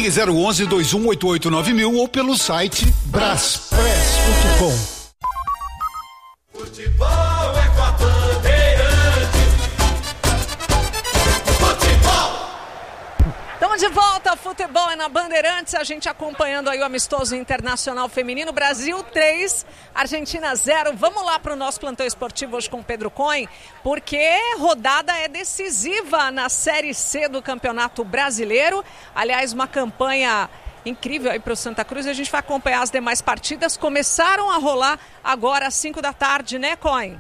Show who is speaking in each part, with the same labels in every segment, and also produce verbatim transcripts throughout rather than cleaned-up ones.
Speaker 1: Ligue zero onze, dois um oito oito nove mil ou pelo site braspress ponto com.
Speaker 2: Futebol é com a Bandeirantes. Futebol.
Speaker 3: Estamos de volta, futebol é na Bandeirantes, a gente acompanhando aí o amistoso internacional feminino, Brasil três, Argentina zero. Vamos lá para o nosso plantão esportivo hoje com o Pedro Cohen, porque rodada é decisiva na Série C do Campeonato Brasileiro. Aliás, uma campanha incrível aí para o Santa Cruz, e a gente vai acompanhar as demais partidas. Começaram a rolar agora às cinco da tarde, né, Cohen?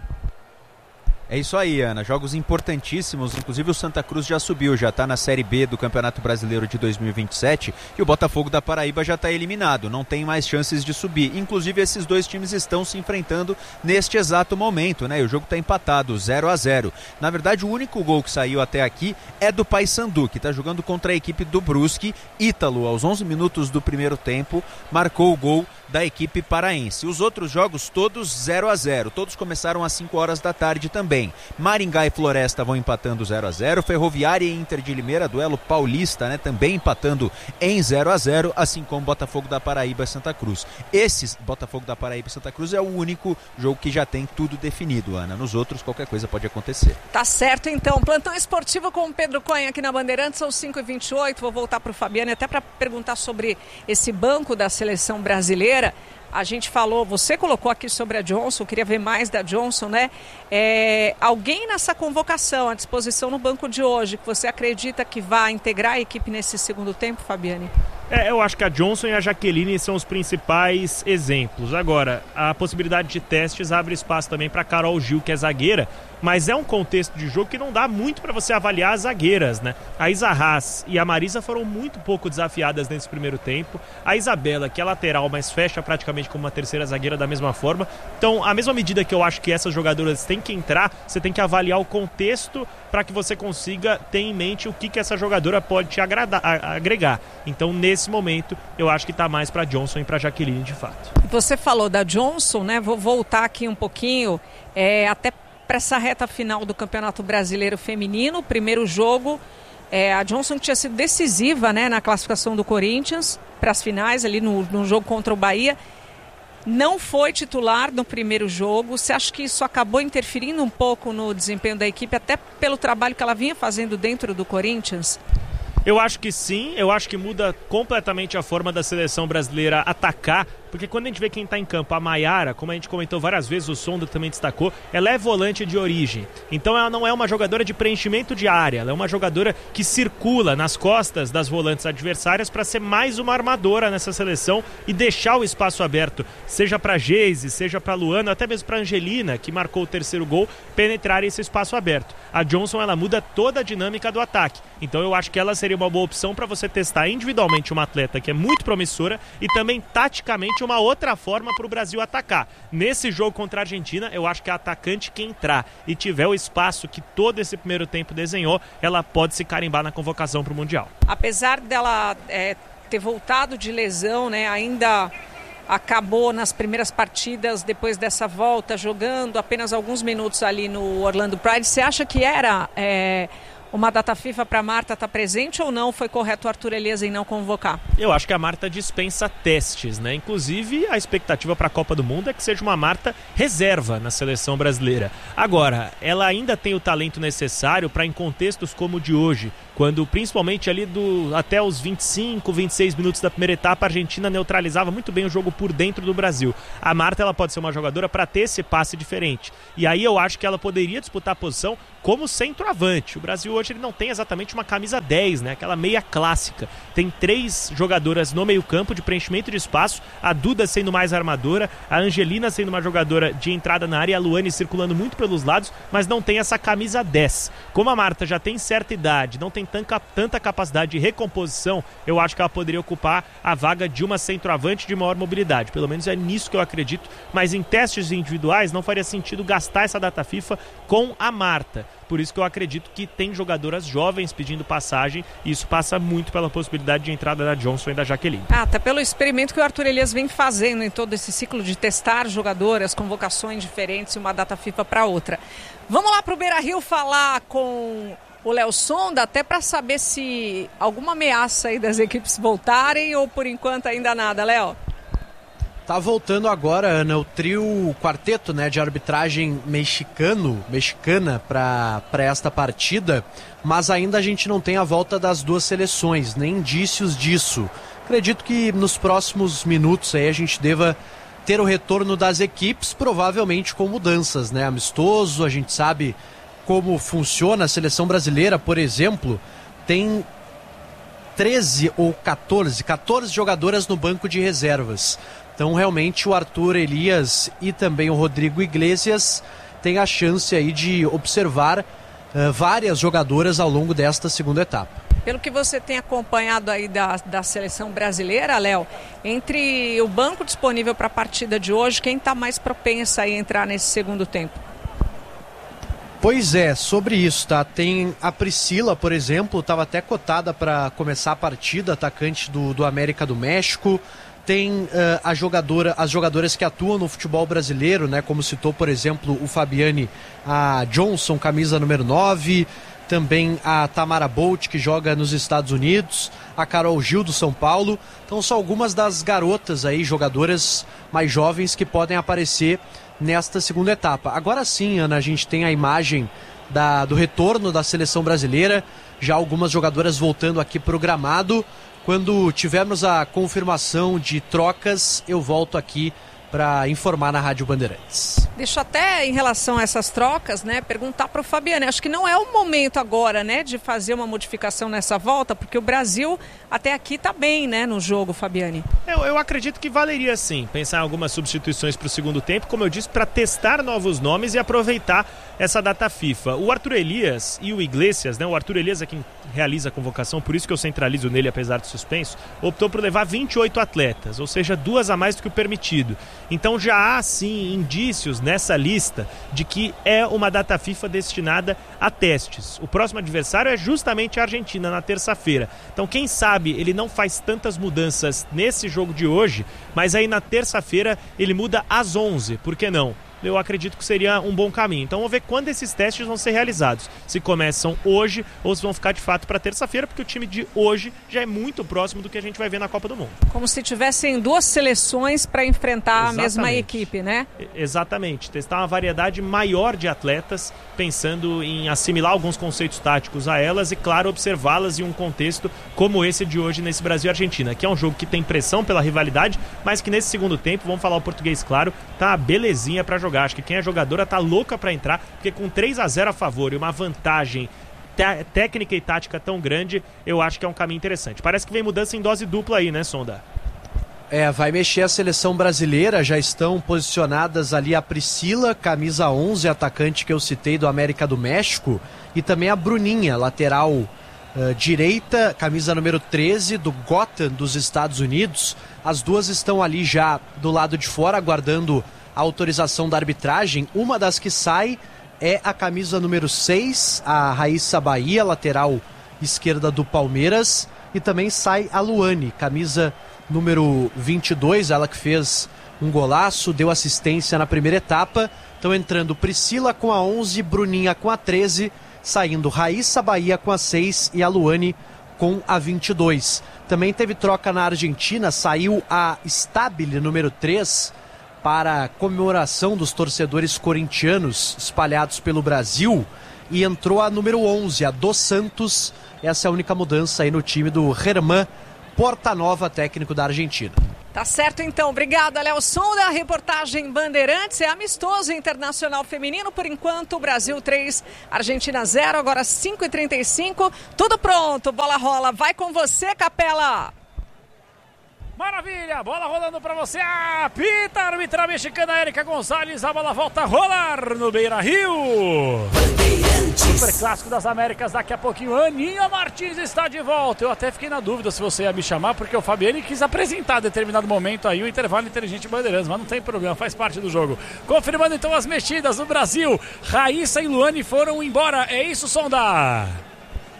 Speaker 4: É isso aí, Ana. Jogos importantíssimos. Inclusive o Santa Cruz já subiu, já está na Série B do Campeonato Brasileiro de dois mil e vinte e sete e o Botafogo da Paraíba já está eliminado. Não tem mais chances de subir. Inclusive esses dois times estão se enfrentando neste exato momento, né? E o jogo está empatado, zero a zero. Na verdade, o único gol que saiu até aqui é do Paysandu, que está jogando contra a equipe do Brusque. Ítalo, aos onze minutos do primeiro tempo, marcou o gol da equipe paraense. Os outros jogos todos zero a zero. Todos começaram às cinco horas da tarde também. Maringá e Floresta vão empatando zero a zero. Ferroviária e Inter de Limeira, duelo paulista, né, também empatando em zero a zero, assim como Botafogo da Paraíba e Santa Cruz. Esse Botafogo da Paraíba e Santa Cruz é o único jogo que já tem tudo definido, Ana. Nos outros, qualquer coisa pode acontecer.
Speaker 3: Tá certo, então. Plantão esportivo com o Pedro Cohen aqui na Bandeirantes, são cinco e vinte e oito. Vou voltar para o Fabiano até para perguntar sobre esse banco da seleção brasileira. A gente falou, você colocou aqui sobre a Johnson, queria ver mais da Johnson, né? É, alguém nessa convocação à disposição no banco de hoje, que você acredita que vai integrar a equipe nesse segundo tempo, Fabiane?
Speaker 5: É, eu acho que a Johnson e a Jaqueline são os principais exemplos. Agora, a possibilidade de testes abre espaço também para Carol Gil, que é zagueira, mas é um contexto de jogo que não dá muito para você avaliar as zagueiras, né? A Isa Haas e a Marisa foram muito pouco desafiadas nesse primeiro tempo. A Isabela, que é lateral, mas fecha praticamente como uma terceira zagueira da mesma forma. Então, a mesma medida que eu acho que essas jogadoras têm que entrar, você tem que avaliar o contexto para que você consiga ter em mente o que, que essa jogadora pode te agradar, agregar. Então, nesse momento, eu acho que está mais para Johnson e para Jaqueline, de fato.
Speaker 3: Você falou da Johnson, né? Vou voltar aqui um pouquinho, é, até para essa reta final do Campeonato Brasileiro Feminino. Primeiro jogo, é, a Johnson tinha sido decisiva, né, na classificação do Corinthians para as finais, ali no, no jogo contra o Bahia. Não foi titular no primeiro jogo. Você acha que isso acabou interferindo um pouco no desempenho da equipe, até pelo trabalho que ela vinha fazendo dentro do Corinthians?
Speaker 5: Eu acho que sim, eu acho que muda completamente a forma da seleção brasileira atacar, porque quando a gente vê quem está em campo, a Maiara, como a gente comentou várias vezes, o Sonda também destacou, ela é volante de origem, então ela não é uma jogadora de preenchimento de área, ela é uma jogadora que circula nas costas das volantes adversárias para ser mais uma armadora nessa seleção e deixar o espaço aberto, seja para Geise, seja para Luana, até mesmo para Angelina, que marcou o terceiro gol, penetrar esse espaço aberto. A Johnson, ela muda toda a dinâmica do ataque, então eu acho que ela seria uma boa opção para você testar individualmente uma atleta que é muito promissora e também taticamente uma outra forma para o Brasil atacar. Nesse jogo contra a Argentina, eu acho que a atacante que entrar e tiver o espaço que todo esse primeiro tempo desenhou, ela pode se carimbar na convocação para o Mundial.
Speaker 3: Apesar dela é, ter voltado de lesão, né, ainda acabou nas primeiras partidas, depois dessa volta, jogando apenas alguns minutos ali no Orlando Pride. Você acha que era é, uma data FIFA para a Marta estar presente ou não? Foi correto o Arthur Elias em não convocar?
Speaker 5: Eu acho que a Marta dispensa testes, né? Inclusive, a expectativa para a Copa do Mundo é que seja uma Marta reserva na seleção brasileira. Agora, ela ainda tem o talento necessário para, em contextos como o de hoje, quando principalmente ali do, até os vinte e cinco, vinte e seis minutos da primeira etapa, a Argentina neutralizava muito bem o jogo por dentro do Brasil. A Marta, ela pode ser uma jogadora para ter esse passe diferente. E aí eu acho que ela poderia disputar a posição como centroavante. O Brasil hoje ele não tem exatamente uma camisa dez, né? Aquela meia clássica. Tem três jogadoras no meio-campo de preenchimento de espaço, a Duda sendo mais armadora, a Angelina sendo uma jogadora de entrada na área e a Luane circulando muito pelos lados, mas não tem essa camisa dez. Como a Marta já tem certa idade, não tem tanta, tanta capacidade de recomposição, eu acho que ela poderia ocupar a vaga de uma centroavante de maior mobilidade. Pelo menos é nisso que eu acredito, mas em testes individuais não faria sentido gastar essa data FIFA com a Marta. Por isso que eu acredito que tem jogadoras jovens pedindo passagem e isso passa muito pela possibilidade de entrada da Johnson e da Jaqueline.
Speaker 3: Ah, até pelo experimento que o Arthur Elias vem fazendo em todo esse ciclo de testar jogadoras, convocações diferentes, uma data FIFA para outra. Vamos lá para o Beira-Rio falar com o Léo Sonda, até para saber se alguma ameaça aí das equipes voltarem ou por enquanto ainda nada, Léo?
Speaker 6: Tá voltando agora, Ana, o trio, o quarteto, né, de arbitragem mexicano, mexicana para esta partida, mas ainda a gente não tem a volta das duas seleções, nem indícios disso. Acredito que nos próximos minutos aí a gente deva ter o retorno das equipes, provavelmente com mudanças, né, amistoso, a gente sabe como funciona a seleção brasileira, por exemplo, tem treze ou quatorze, quatorze jogadoras no banco de reservas. Então, realmente, o Arthur Elias e também o Rodrigo Iglesias têm a chance aí de observar uh, várias jogadoras ao longo desta segunda etapa.
Speaker 3: Pelo que você tem acompanhado aí da, da seleção brasileira, Léo, entre o banco disponível para a partida de hoje, quem está mais propensa a entrar nesse segundo tempo?
Speaker 6: Pois é, sobre isso, tá? Tem a Priscila, por exemplo, estava até cotada para começar a partida, atacante do, do América do México. Tem uh, a jogadora, as jogadoras que atuam no futebol brasileiro, né? Como citou, por exemplo, o Fabiane, a Johnson, camisa número nove, também a Tamara Bolt, que joga nos Estados Unidos, a Carol Gil do São Paulo. Então são algumas das garotas aí, jogadoras mais jovens que podem aparecer nesta segunda etapa. Agora sim, Ana, a gente tem a imagem da, do retorno da seleção brasileira, já algumas jogadoras voltando aqui para o gramado. Quando tivermos a confirmação de trocas, eu volto aqui para informar na Rádio Bandeirantes.
Speaker 3: Deixa eu até, em relação a essas trocas, né, perguntar para o Fabiano. Acho que não é o momento agora, né, de fazer uma modificação nessa volta, porque o Brasil até aqui está bem, né, no jogo, Fabiane.
Speaker 5: Eu, eu acredito que valeria sim pensar em algumas substituições para o segundo tempo, como eu disse, para testar novos nomes e aproveitar essa data FIFA. O Arthur Elias e o Iglesias, né, o Arthur Elias é quem realiza a convocação, por isso que eu centralizo nele apesar do suspenso, optou por levar vinte e oito atletas, ou seja, duas a mais do que o permitido. Então já há sim indícios nessa lista de que é uma data FIFA destinada a testes. O próximo adversário é justamente a Argentina na terça-feira. Então quem sabe ele não faz tantas mudanças nesse jogo de hoje, mas aí na terça-feira ele muda às onze, por que não? Eu acredito que seria um bom caminho. Então vamos ver quando esses testes vão ser realizados. Se começam hoje ou se vão ficar de fato para terça-feira, porque o time de hoje já é muito próximo do que a gente vai ver na Copa do Mundo.
Speaker 3: Como se tivessem duas seleções para enfrentar Exatamente. a mesma equipe, né?
Speaker 5: Exatamente. Testar uma variedade maior de atletas, pensando em assimilar alguns conceitos táticos a elas e, claro, observá-las em um contexto como esse de hoje nesse Brasil e Argentina, que é um jogo que tem pressão pela rivalidade, mas que nesse segundo tempo, vamos falar o português claro, tá belezinha para jogar. Acho que quem é jogadora tá louca para entrar, porque com três a zero a favor e uma vantagem te- técnica e tática tão grande, eu acho que é um caminho interessante. Parece que vem mudança em dose dupla aí, né, Sonda?
Speaker 6: É, vai mexer a seleção brasileira, já estão posicionadas ali a Priscila, camisa onze, atacante que eu citei do América do México, e também a Bruninha, lateral uh, direita, camisa número treze, do Gotham dos Estados Unidos. As duas estão ali já do lado de fora, aguardando a autorização da arbitragem. Uma das que sai é a camisa número seis, a Raíssa Bahia, lateral esquerda do Palmeiras, e também sai a Luane, camisa número vinte e dois, ela que fez um golaço, deu assistência na primeira etapa. Então entrando Priscila com a onze, Bruninha com a treze, saindo Raíssa Bahia com a seis e a Luane com a vinte e dois. Também teve troca na Argentina, saiu a Stabile número três, para comemoração dos torcedores corintianos espalhados pelo Brasil, e entrou a número onze, a Dos Santos. Essa é a única mudança aí no time do Germán Portanova, técnico da Argentina.
Speaker 3: Tá certo então, obrigada, Léo Sonda. Reportagem Bandeirantes, é amistoso internacional feminino, por enquanto Brasil três, Argentina zero, agora cinco e trinta e cinco, tudo pronto, bola rola, vai com você, Capela.
Speaker 7: Maravilha, bola rolando pra você, apita a árbitra mexicana Érica Gonçalves, a bola volta a rolar no Beira-Rio. Super Clássico das Américas, daqui a pouquinho Aninha Martins está de volta. Eu até fiquei na dúvida se você ia me chamar, porque o Fabiane quis apresentar a determinado momento aí o intervalo inteligente Bandeirantes, mas não tem problema, faz parte do jogo. Confirmando então as mexidas no Brasil, Raíssa e Luane foram embora, é isso, Sonda?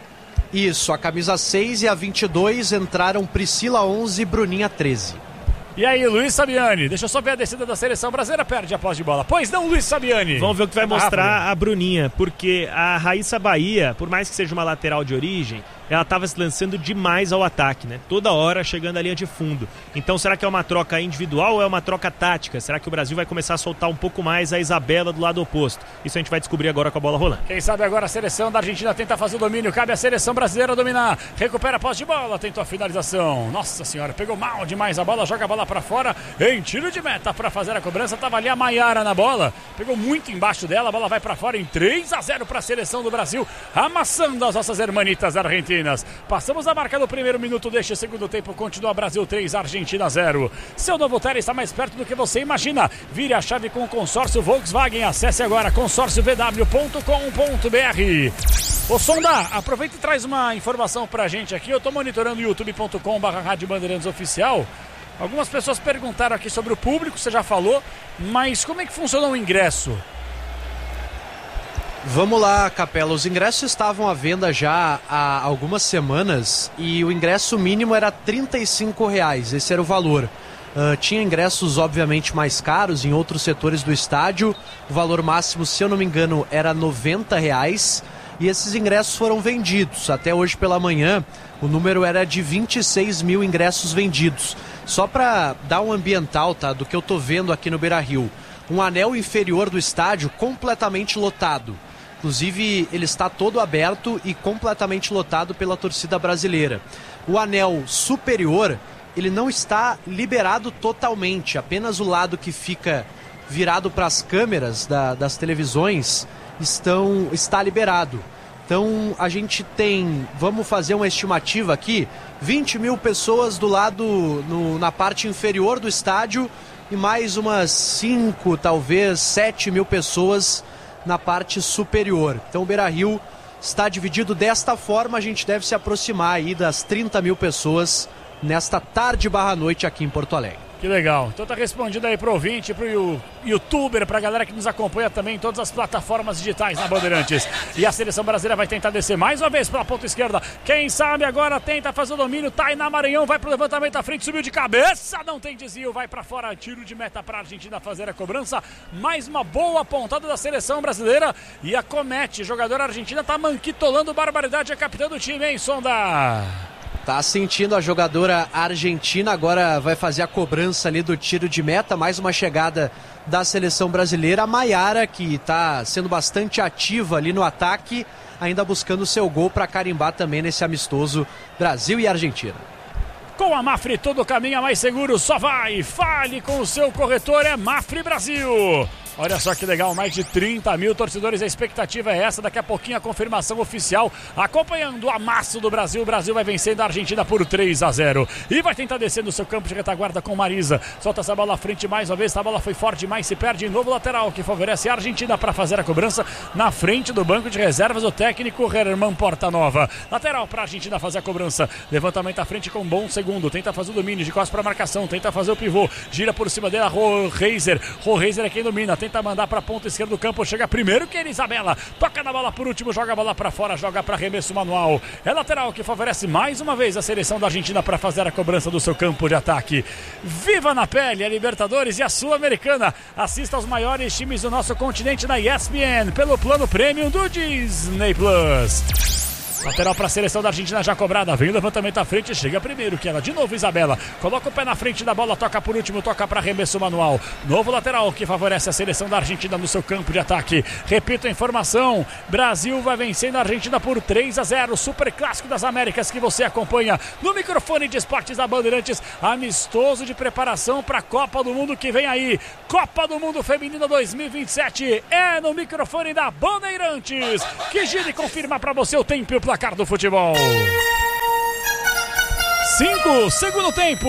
Speaker 6: Isso, a camisa seis e a vinte e dois entraram Priscila onze e Bruninha treze.
Speaker 7: E aí, Luiz Sabiani, deixa eu só ver a descida da seleção brasileira, perde a posse de bola. Pois não, Luiz Sabiani.
Speaker 5: Vamos ver o que vai mostrar a Bruninha, porque a Raíssa Bahia, por mais que seja uma lateral de origem, ela estava se lançando demais ao ataque, né? Toda hora chegando à linha de fundo. Então, será que é uma troca individual ou é uma troca tática? Será que o Brasil vai começar a soltar um pouco mais a Isabela do lado oposto? Isso a gente vai descobrir agora com a bola rolando.
Speaker 7: Quem sabe agora a seleção da Argentina tenta fazer o domínio, cabe à seleção brasileira dominar. Recupera a posse de bola, tentou a finalização. Nossa senhora, pegou mal demais a bola, joga a bola pra fora em tiro de meta para fazer a cobrança. Tava ali a Maiara na bola, pegou muito embaixo dela, a bola vai pra fora em três a zero para a seleção do Brasil, amassando as nossas hermanitas argentinas. Passamos a marca do primeiro minuto deste segundo tempo, continua Brasil três, Argentina zero. Seu novo Tele está mais perto do que você imagina. Vire a chave com o consórcio Volkswagen. Acesse agora consórcio v w ponto com ponto b r. Ô Sonda, aproveita e traz uma informação pra gente aqui. Eu tô monitorando o youtube ponto com barra Rádio Bandeirantes Oficial. Algumas pessoas perguntaram aqui sobre o público, você já falou, mas como é que funciona o ingresso?
Speaker 6: Vamos lá, Capela. Os ingressos estavam à venda já há algumas semanas e o ingresso mínimo era trinta e cinco reais. Esse era o valor. Uh, tinha ingressos, obviamente, mais caros em outros setores do estádio. O valor máximo, se eu não me engano, era noventa reais. E esses ingressos foram vendidos. Até hoje pela manhã, o número era de vinte e seis mil ingressos vendidos. Só para dar um ambiental, tá, do que eu tô vendo aqui no Beira-Rio. Um anel inferior do estádio completamente lotado. Inclusive, ele está todo aberto e completamente lotado pela torcida brasileira. O anel superior, ele não está liberado totalmente. Apenas o lado que fica virado para as câmeras da, das televisões estão, está liberado. Então, a gente tem, vamos fazer uma estimativa aqui, vinte mil pessoas do lado, no, na parte inferior do estádio e mais umas cinco, talvez sete mil pessoas na parte superior. Então o Beira-Rio está dividido desta forma, a gente deve se aproximar aí das trinta mil pessoas nesta tarde barra noite aqui em Porto Alegre.
Speaker 7: Que legal. Então tá respondido aí pro ouvinte, pro youtuber, pra galera que nos acompanha também em todas as plataformas digitais na Bandeirantes. E a seleção brasileira vai tentar descer mais uma vez pela ponta esquerda. Quem sabe agora tenta fazer o domínio. Tainá Maranhão vai pro levantamento à frente, subiu de cabeça, não tem desvio, vai pra fora, tiro de meta pra Argentina fazer a cobrança. Mais uma boa pontada da seleção brasileira e a Comete, jogadora argentina, tá manquitolando barbaridade, a capitã do time, hein, Sonda?
Speaker 6: Tá sentindo a jogadora argentina, agora vai fazer a cobrança ali do tiro de meta, mais uma chegada da seleção brasileira, a Maiara, que está sendo bastante ativa ali no ataque, ainda buscando seu gol para carimbar também nesse amistoso Brasil e Argentina.
Speaker 7: Com a Mafre todo caminho é mais seguro, só vai, fale com o seu corretor, é Mafre Brasil. Olha só que legal, mais de trinta mil torcedores, a expectativa é essa, daqui a pouquinho a confirmação oficial, acompanhando o amasso do Brasil, o Brasil vai vencendo a Argentina por três a zero, e vai tentar descer no seu campo de retaguarda com Marisa, solta essa bola à frente mais uma vez, a bola foi forte demais, se perde em novo lateral, que favorece a Argentina para fazer a cobrança, na frente do banco de reservas, o técnico Herman Portanova, lateral para a Argentina fazer a cobrança, levantamento à frente com um bom segundo, tenta fazer o domínio, de costas para a marcação, tenta fazer o pivô, gira por cima dela, Rohreiser, Rohreiser é quem domina, tenta mandar para a ponta esquerda do campo, chega primeiro que é Isabela, toca na bola por último, joga a bola para fora, joga para arremesso manual, é lateral que favorece mais uma vez a seleção da Argentina para fazer a cobrança do seu campo de ataque. Viva na pele a Libertadores e a Sul-Americana, assista aos maiores times do nosso continente na E S P N pelo plano premium do Disney Plus. Lateral para a seleção da Argentina já cobrada, vem o levantamento à frente, chega primeiro que ela, de novo Isabela, coloca o pé na frente da bola, toca por último, toca para arremesso manual, novo lateral que favorece a seleção da Argentina no seu campo de ataque. Repito a informação, Brasil vai vencendo a Argentina por três a zero, super clássico das Américas que você acompanha no microfone de esportes da Bandeirantes, amistoso de preparação para a Copa do Mundo que vem aí, Copa do Mundo Feminina dois mil e vinte e sete, é no microfone da Bandeirantes, que gira e confirma para você o tempo e o placar do futebol. cinco, segundo tempo.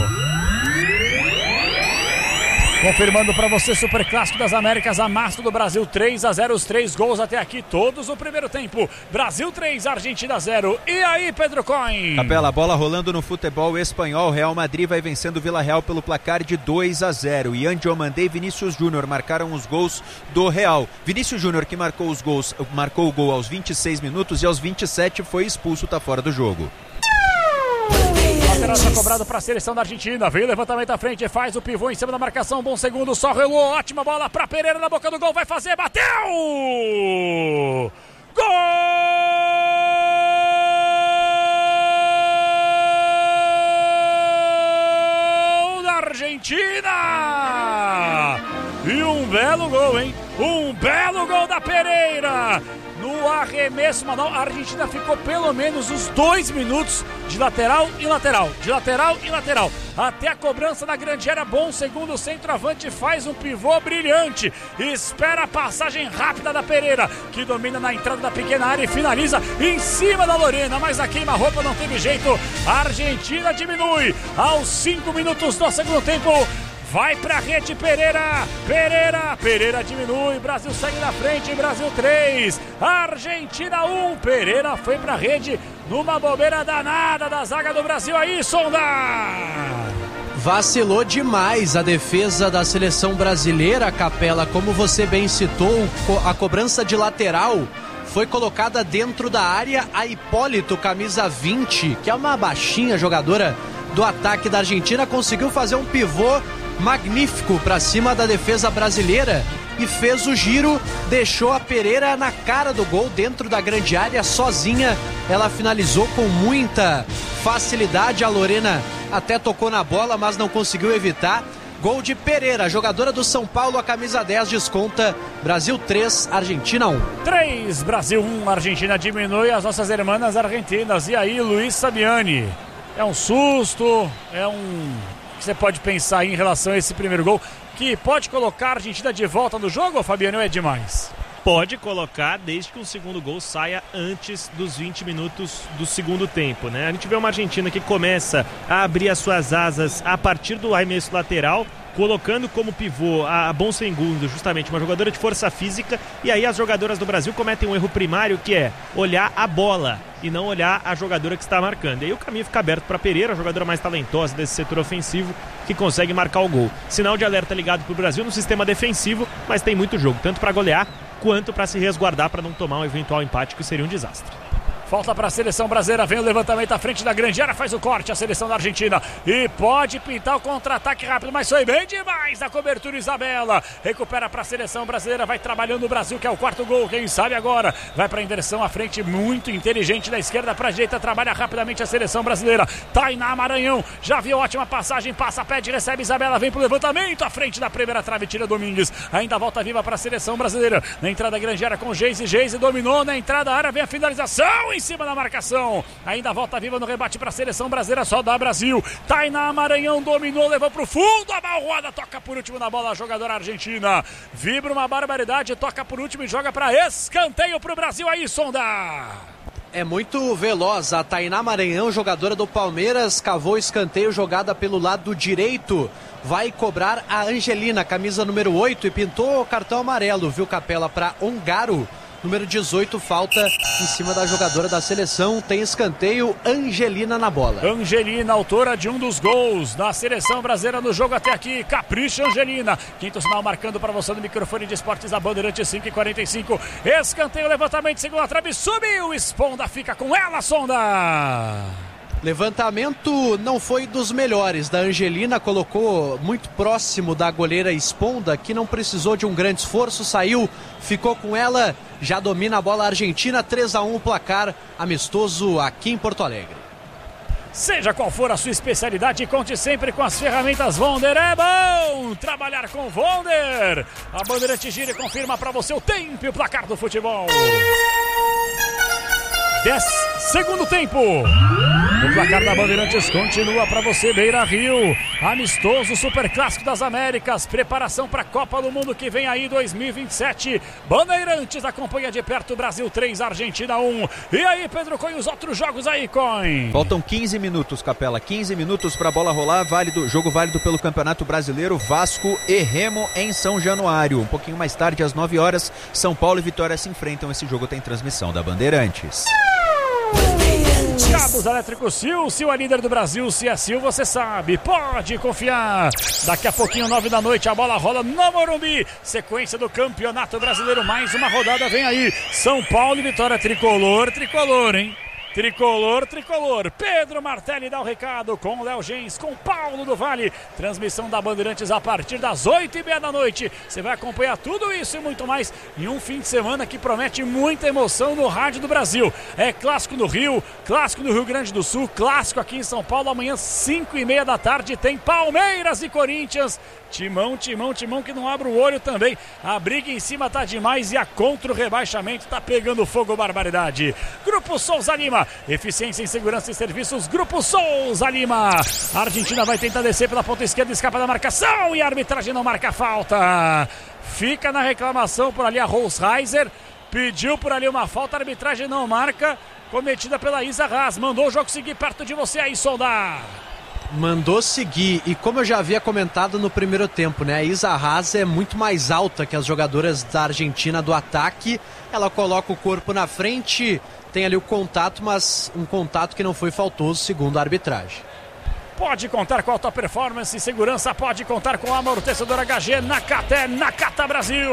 Speaker 7: Confirmando para você, super clássico das Américas, amasso do Brasil três a zero, os três gols até aqui, todos no primeiro tempo. Brasil três, Argentina zero. E aí, Pedro Coin?
Speaker 4: Capela, bola rolando no futebol espanhol. Real Madrid vai vencendo o Vila Real pelo placar de dois a zero. Ian Diomandé e Vinícius Júnior marcaram os gols do Real. Vinícius Júnior, que marcou os gols, marcou o gol aos vinte e seis minutos e aos vinte e sete foi expulso, tá fora do jogo.
Speaker 7: Lateral Levantamento cobrado para a seleção da Argentina. Vem o levantamento à frente, faz o pivô em cima da marcação. Bom segundo, só relou. Ótima bola para Pereira na boca do gol. Vai fazer, bateu! Gol da Argentina! E um belo gol, hein? Um belo gol da Pereira! No arremesso, Manuel, a Argentina ficou pelo menos uns dois minutos de lateral e lateral, de lateral e lateral. Até a cobrança na grande área, bom segundo centroavante, faz um pivô brilhante. Espera a passagem rápida da Pereira, que domina na entrada da pequena área e finaliza em cima da Lorena. Mas a queima-roupa não teve jeito. A Argentina diminui aos cinco minutos do segundo tempo. Vai pra rede Pereira, Pereira, Pereira diminui, Brasil segue na frente, Brasil três, Argentina um, Pereira foi pra rede numa bobeira danada da zaga do Brasil aí, Sonda!
Speaker 6: Vacilou demais a defesa da seleção brasileira, Capela, como você bem citou, a cobrança de lateral foi colocada dentro da área, a Hipólito, camisa vinte, que é uma baixinha jogadora do ataque da Argentina, conseguiu fazer um pivô magnífico para cima da defesa brasileira e fez o giro, deixou a Pereira na cara do gol dentro da grande área, sozinha ela finalizou com muita facilidade. A Lorena até tocou na bola, mas não conseguiu evitar. Gol de Pereira, jogadora do São Paulo, a camisa dez desconta. Brasil três, Argentina um.
Speaker 7: três, Brasil um, Argentina diminui as nossas irmãs argentinas. E aí, Luiz Sabiani, é um susto, é um... você pode pensar aí em relação a esse primeiro gol, que pode colocar a Argentina de volta no jogo, ou Fabiano, é demais?
Speaker 5: Pode colocar, desde que o segundo gol saia antes dos vinte minutos do segundo tempo, né? A gente vê uma Argentina que começa a abrir as suas asas a partir do arremesso lateral, colocando como pivô a Bom Segundo, justamente uma jogadora de força física, e aí as jogadoras do Brasil cometem um erro primário, que é olhar a bola e não olhar a jogadora que está marcando. E aí o caminho fica aberto para Pereira, a jogadora mais talentosa desse setor ofensivo, que consegue marcar o gol. Sinal de alerta ligado para o Brasil no sistema defensivo, mas tem muito jogo, tanto para golear quanto para se resguardar para não tomar um eventual empate, que seria um desastre.
Speaker 7: Falta para a seleção brasileira, vem o levantamento à frente da grande área, faz o corte a seleção da Argentina e pode pintar o contra-ataque rápido, mas foi bem demais a cobertura, Isabela. Recupera para a seleção brasileira, vai trabalhando o Brasil, que é o quarto gol, quem sabe agora. Vai para a inversão à frente, muito inteligente, da esquerda para a direita, trabalha rapidamente a seleção brasileira. Tainá Maranhão, já viu ótima passagem, passa, pede, recebe Isabela, vem para o levantamento à frente da primeira trave, tira Domingues. Ainda volta viva para a seleção brasileira. Na entrada da grande área com Geise, Geise dominou, na entrada da área vem a finalização em cima da marcação, ainda volta viva no rebate para a seleção brasileira, só dá Brasil. Tainá Maranhão dominou, levou para o fundo, a Malroada toca por último na bola, a jogadora argentina vibra uma barbaridade, toca por último e joga para escanteio para o Brasil aí, Sonda.
Speaker 6: É muito veloz, a Tainá Maranhão, jogadora do Palmeiras, cavou escanteio, jogada pelo lado direito, vai cobrar a Angelina, camisa número oito, e pintou o cartão amarelo, viu, Capela, para Ongaro. Número dezoito, falta em cima da jogadora da seleção, tem escanteio, Angelina na bola.
Speaker 7: Angelina, autora de um dos gols da seleção brasileira no jogo até aqui, capricha Angelina. Quinto sinal marcando para você no microfone de esportes da Bandeirantes, cinco e quarenta e cinco. Escanteio, levantamento, segunda trave, subiu, Esponda fica com ela, Sonda.
Speaker 6: Levantamento não foi dos melhores da Angelina, colocou muito próximo da goleira Esponda, que não precisou de um grande esforço, saiu, ficou com ela, já domina a bola argentina, três a um o placar, amistoso aqui em Porto Alegre.
Speaker 7: Seja qual for a sua especialidade, conte sempre com as ferramentas Wonder. É bom trabalhar com Wonder. A Bandeirante gira e confirma para você o tempo e o placar do futebol. dez segundo tempo. O placar da Bandeirantes continua para você, Beira Rio. Amistoso Superclássico das Américas. Preparação para a Copa do Mundo que vem aí dois mil e vinte e sete. Bandeirantes acompanha de perto, Brasil três, Argentina um. E aí, Pedro Coin, os outros jogos aí, Coin?
Speaker 4: Faltam quinze minutos, Capela. quinze minutos para a bola rolar. Válido, jogo válido pelo Campeonato Brasileiro. Vasco e Remo em São Januário. Um pouquinho mais tarde, às nove horas, São Paulo e Vitória se enfrentam. Esse jogo tem transmissão da Bandeirantes.
Speaker 7: Cabos Elétricos Sil, Sil é líder do Brasil, se é Sil você sabe, pode confiar. Daqui a pouquinho, nove da noite, a bola rola no Morumbi. Sequência do Campeonato Brasileiro, mais uma rodada vem aí. São Paulo e Vitória, tricolor, tricolor, hein? Tricolor, tricolor. Pedro Martelli dá o recado com o Léo Gens, com Paulo do Vale. Transmissão da Bandeirantes a partir das oito e meia da noite. Você vai acompanhar tudo isso e muito mais em um fim de semana que promete muita emoção no rádio do Brasil. É clássico no Rio, clássico no Rio Grande do Sul, clássico aqui em São Paulo. Amanhã, cinco e meia da tarde, tem Palmeiras e Corinthians. Timão, timão, timão que não abre o olho também. A briga em cima tá demais e a contra o rebaixamento tá pegando fogo, barbaridade. Grupo Souza Lima, eficiência em segurança e serviços. Grupo Souza Lima. A Argentina vai tentar descer pela ponta esquerda, escapa da marcação e a arbitragem não marca falta. Fica na reclamação por ali a Rolls-Reiser. Pediu por ali uma falta, a arbitragem não marca. Cometida pela Isa Haas. Mandou o jogo seguir perto de você aí, Soldar.
Speaker 6: Mandou seguir, e como eu já havia comentado no primeiro tempo, né, a Isa Haas é muito mais alta que as jogadoras da Argentina do ataque. Ela coloca o corpo na frente, tem ali o contato, mas um contato que não foi faltoso segundo a arbitragem.
Speaker 7: Pode contar com alta performance e segurança, pode contar com amortecedor H G, Nakata, Nakata Brasil.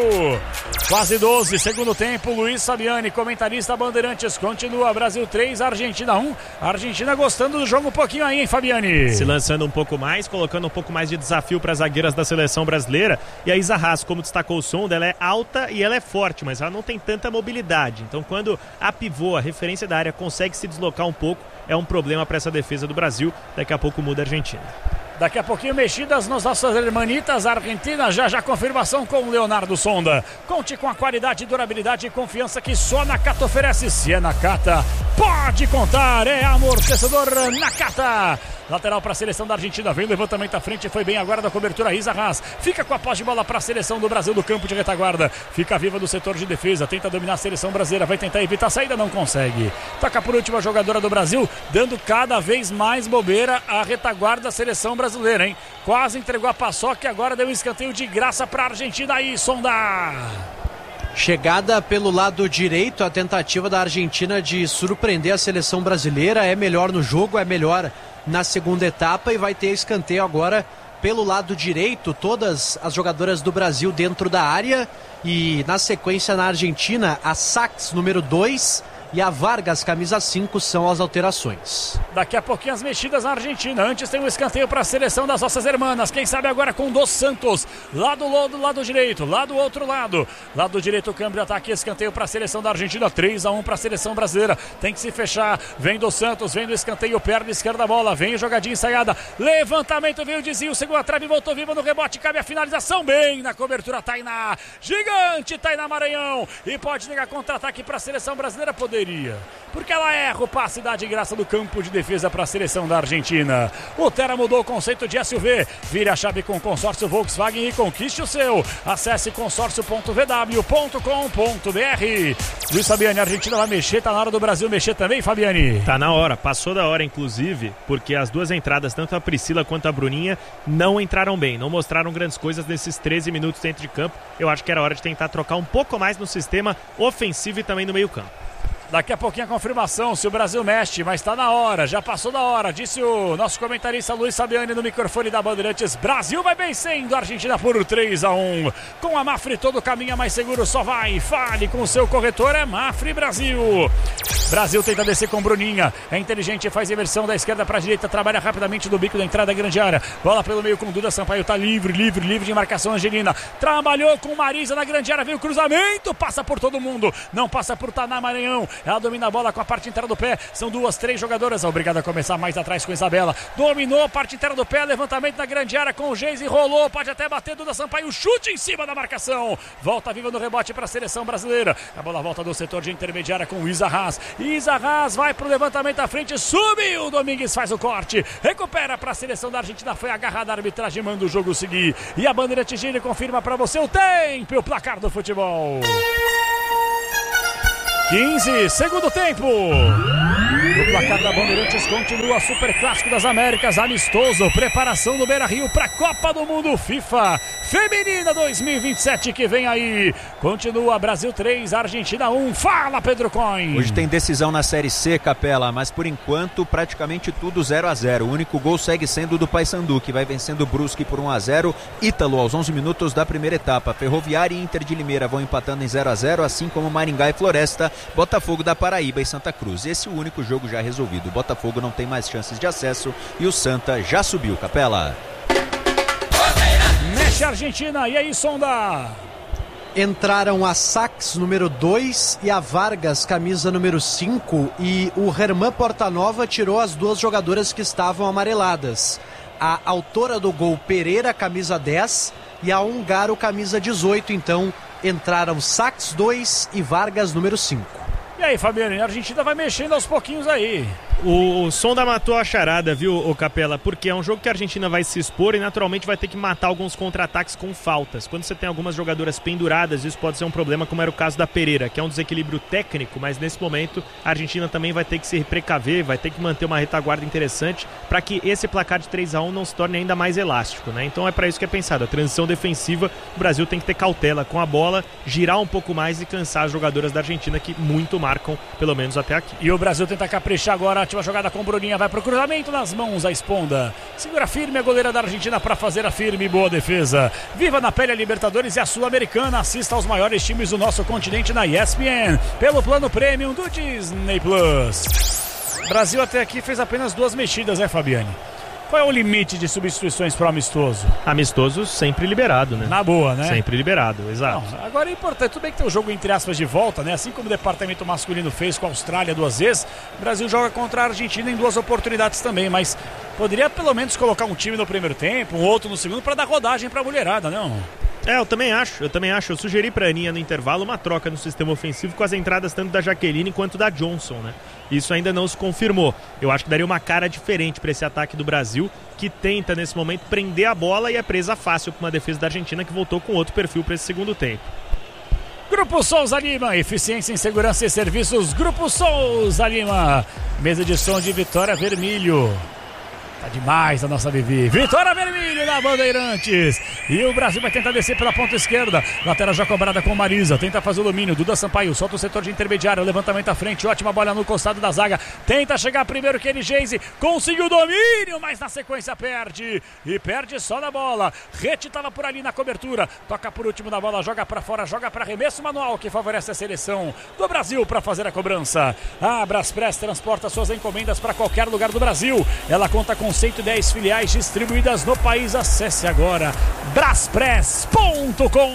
Speaker 7: Quase doze, segundo tempo, Luiz Fabiani, comentarista Bandeirantes, continua Brasil três, Argentina um. Argentina gostando do jogo um pouquinho aí, hein, Fabiani?
Speaker 5: Se lançando um pouco mais, colocando um pouco mais de desafio para as zagueiras da seleção brasileira. E a Isa Haas, como destacou o som, ela é alta e ela é forte, mas ela não tem tanta mobilidade. Então quando a pivô, a referência da área, consegue se deslocar um pouco, é um problema para essa defesa do Brasil. Daqui a pouco muda a Argentina.
Speaker 7: Daqui a pouquinho mexidas nas nossas hermanitas argentinas, já já confirmação com o Leonardo Sonda. Conte com a qualidade, durabilidade e confiança que só Nakata oferece. Se é Nakata, pode contar, é amortecedor Nakata. Lateral para a seleção da Argentina, vem o levantamento à frente, foi bem agora da cobertura Isa Haas. Fica com a posse de bola para a seleção do Brasil do campo de retaguarda. Fica viva do setor de defesa, tenta dominar a seleção brasileira, vai tentar evitar a saída, não consegue. Toca por última jogadora do Brasil, dando cada vez mais bobeira à retaguarda da seleção brasileira, hein? Quase entregou a paçoca e agora deu um escanteio de graça para a Argentina aí, Sondar.
Speaker 6: Chegada pelo lado direito, a tentativa da Argentina de surpreender a seleção brasileira, é melhor no jogo, é melhor na segunda etapa e vai ter escanteio agora pelo lado direito, todas as jogadoras do Brasil dentro da área e na sequência na Argentina, a Sachs número dois e a Vargas, camisa cinco, são as alterações.
Speaker 7: Daqui a pouquinho as mexidas na Argentina. Antes tem um escanteio para a seleção das nossas irmãs. Quem sabe agora com Dos Santos. Lado do lado direito, lá do outro lado. Lado direito, o câmbio de ataque, escanteio para a seleção da Argentina. três a um para a seleção brasileira. Tem que se fechar. Vem Dos Santos, vem do escanteio, perna esquerda a bola. Vem jogadinha ensaiada. Levantamento, veio o desvio, segura a trave, voltou viva no rebote. Cabe a finalização. Bem na cobertura, Tainá. Gigante, Tainá Maranhão. E pode ligar contra-ataque para a seleção brasileira. Poder porque ela erra o passe e dá de graça do campo de defesa para a seleção da Argentina. O Terra mudou o conceito de S U V. Vire a chave com o consórcio Volkswagen e conquiste o seu. Acesse consórcio ponto v w ponto com ponto b r. Luiz Fabiani, a Argentina vai mexer, tá na hora do Brasil mexer também, Fabiani?
Speaker 5: Tá na hora, passou da hora inclusive, porque as duas entradas, tanto a Priscila quanto a Bruninha, não entraram bem, não mostraram grandes coisas nesses treze minutos dentro de campo. Eu acho que era hora de tentar trocar um pouco mais no sistema ofensivo e também no meio campo.
Speaker 7: Daqui a pouquinho a confirmação se o Brasil mexe, mas está na hora, já passou da hora, disse o nosso comentarista Luiz Fabiani no microfone da Bandeirantes. Brasil vai vencendo a Argentina por três a um. Com a Mafre todo caminho é mais seguro, só vai. Fale com o seu corretor, é Mafre Brasil. Brasil tenta descer com Bruninha, é inteligente, faz inversão da esquerda para a direita, trabalha rapidamente do bico da entrada da grande área. Bola pelo meio com Duda Sampaio, tá livre, livre, livre de marcação. Angelina trabalhou com Marisa na grande área, veio o cruzamento, passa por todo mundo, não passa por Tainá Maranhão. Ela domina a bola com a parte inteira do pé. São duas, três jogadoras. Obrigada a começar mais atrás com Isabela. Dominou a parte inteira do pé. Levantamento na grande área com o Geise. Rolou. Pode até bater. Duda Sampaio. Chute em cima da marcação. Volta viva no rebote para a seleção brasileira. A bola volta do setor de intermediária com Isa Haas. Isa Haas vai para o levantamento à frente. Subiu. Domingues faz o corte. Recupera para a seleção da Argentina. Foi agarrada a arbitragem. Manda o jogo seguir. E a Bandeirante Gire confirma para você o tempo e o placar do futebol. quinze, segundo tempo. O placar da Bandeirantes continua Super Clássico das Américas, amistoso, preparação do Beira-Rio para a Copa do Mundo FIFA Feminina dois mil e vinte e sete que vem aí. Continua Brasil três, Argentina um. Fala, Pedro Coin.
Speaker 4: Hoje tem decisão na Série C, Capela, mas por enquanto praticamente tudo zero a zero. O único gol segue sendo do Paysandu, que vai vencendo o Brusque por um a zero. Ítalo aos onze minutos da primeira etapa. Ferroviária e Inter de Limeira vão empatando em zero a zero, assim como Maringá e Floresta, Botafogo da Paraíba e Santa Cruz. Esse é o único jogo jogo já resolvido. O Botafogo não tem mais chances de acesso e o Santa já subiu, Capela.
Speaker 7: Mexe a Argentina, e aí, Sonda?
Speaker 6: Entraram a Sax, número dois, e a Vargas, camisa número cinco, e o Herman Portanova tirou as duas jogadoras que estavam amareladas. A autora do gol, Pereira, camisa dez, e a Húngaro, camisa dezoito. Então, entraram Sax dois e Vargas, número cinco.
Speaker 7: E aí, Fabiano, a Argentina vai mexendo aos pouquinhos aí.
Speaker 5: O, o Sonda matou a charada, viu, o Capela? Porque é um jogo que a Argentina vai se expor e naturalmente vai ter que matar alguns contra-ataques com faltas. Quando você tem algumas jogadoras penduradas, isso pode ser um problema, como era o caso da Pereira, que é um desequilíbrio técnico, mas nesse momento a Argentina também vai ter que se precaver, vai ter que manter uma retaguarda interessante para que esse placar de três a um não se torne ainda mais elástico, né? Então é para isso que é pensado. A transição defensiva, o Brasil tem que ter cautela com a bola, girar um pouco mais e cansar as jogadoras da Argentina que muito marcam, pelo menos até aqui.
Speaker 7: E o Brasil tenta caprichar agora. A jogada com Bruninha, vai pro cruzamento nas mãos, a Esponda segura firme a goleira da Argentina para fazer a firme e boa defesa. Viva na pele a Libertadores e a Sul-Americana. Assista aos maiores times do nosso continente na E S P N pelo plano Premium do Disney Plus. Brasil até aqui fez apenas duas mexidas, né, Fabiane? Qual é o limite de substituições para o amistoso?
Speaker 5: Amistoso sempre liberado, né?
Speaker 7: Na boa, né?
Speaker 5: Sempre liberado, exato.
Speaker 7: Não, agora é importante, tudo bem que tem o jogo entre aspas de volta, né? Assim como o departamento masculino fez com a Austrália duas vezes, o Brasil joga contra a Argentina em duas oportunidades também, mas poderia pelo menos colocar um time no primeiro tempo, um outro no segundo, para dar rodagem para a mulherada, não?
Speaker 5: É, eu também acho, eu também acho. Eu sugeri pra Aninha no intervalo uma troca no sistema ofensivo com as entradas tanto da Jaqueline quanto da Johnson, né? Isso ainda não se confirmou. Eu acho que daria uma cara diferente para esse ataque do Brasil, que tenta nesse momento prender a bola e é presa fácil para uma defesa da Argentina que voltou com outro perfil para esse segundo tempo.
Speaker 7: Grupo Souza Lima, eficiência em segurança e serviços. Grupo Souza Lima, mesa de som de Vitória Vermelho. Tá demais a nossa Vivi. Vitória Vermelho na Bandeirantes. E o Brasil vai tentar descer pela ponta esquerda. Lateral já cobrada com Marisa. Tenta fazer o domínio. Duda Sampaio solta o setor de intermediário. Levantamento à frente. Ótima bola no costado da zaga. Tenta chegar primeiro Kenny Geise. Conseguiu o domínio, mas na sequência perde. E perde só na bola. Rete tava por ali na cobertura. Toca por último na bola. Joga pra fora. Joga pra arremesso manual que favorece a seleção do Brasil para fazer a cobrança. A Braspress transporta suas encomendas para qualquer lugar do Brasil. Ela conta com cento e dez filiais distribuídas no país. Acesse agora braspress ponto com.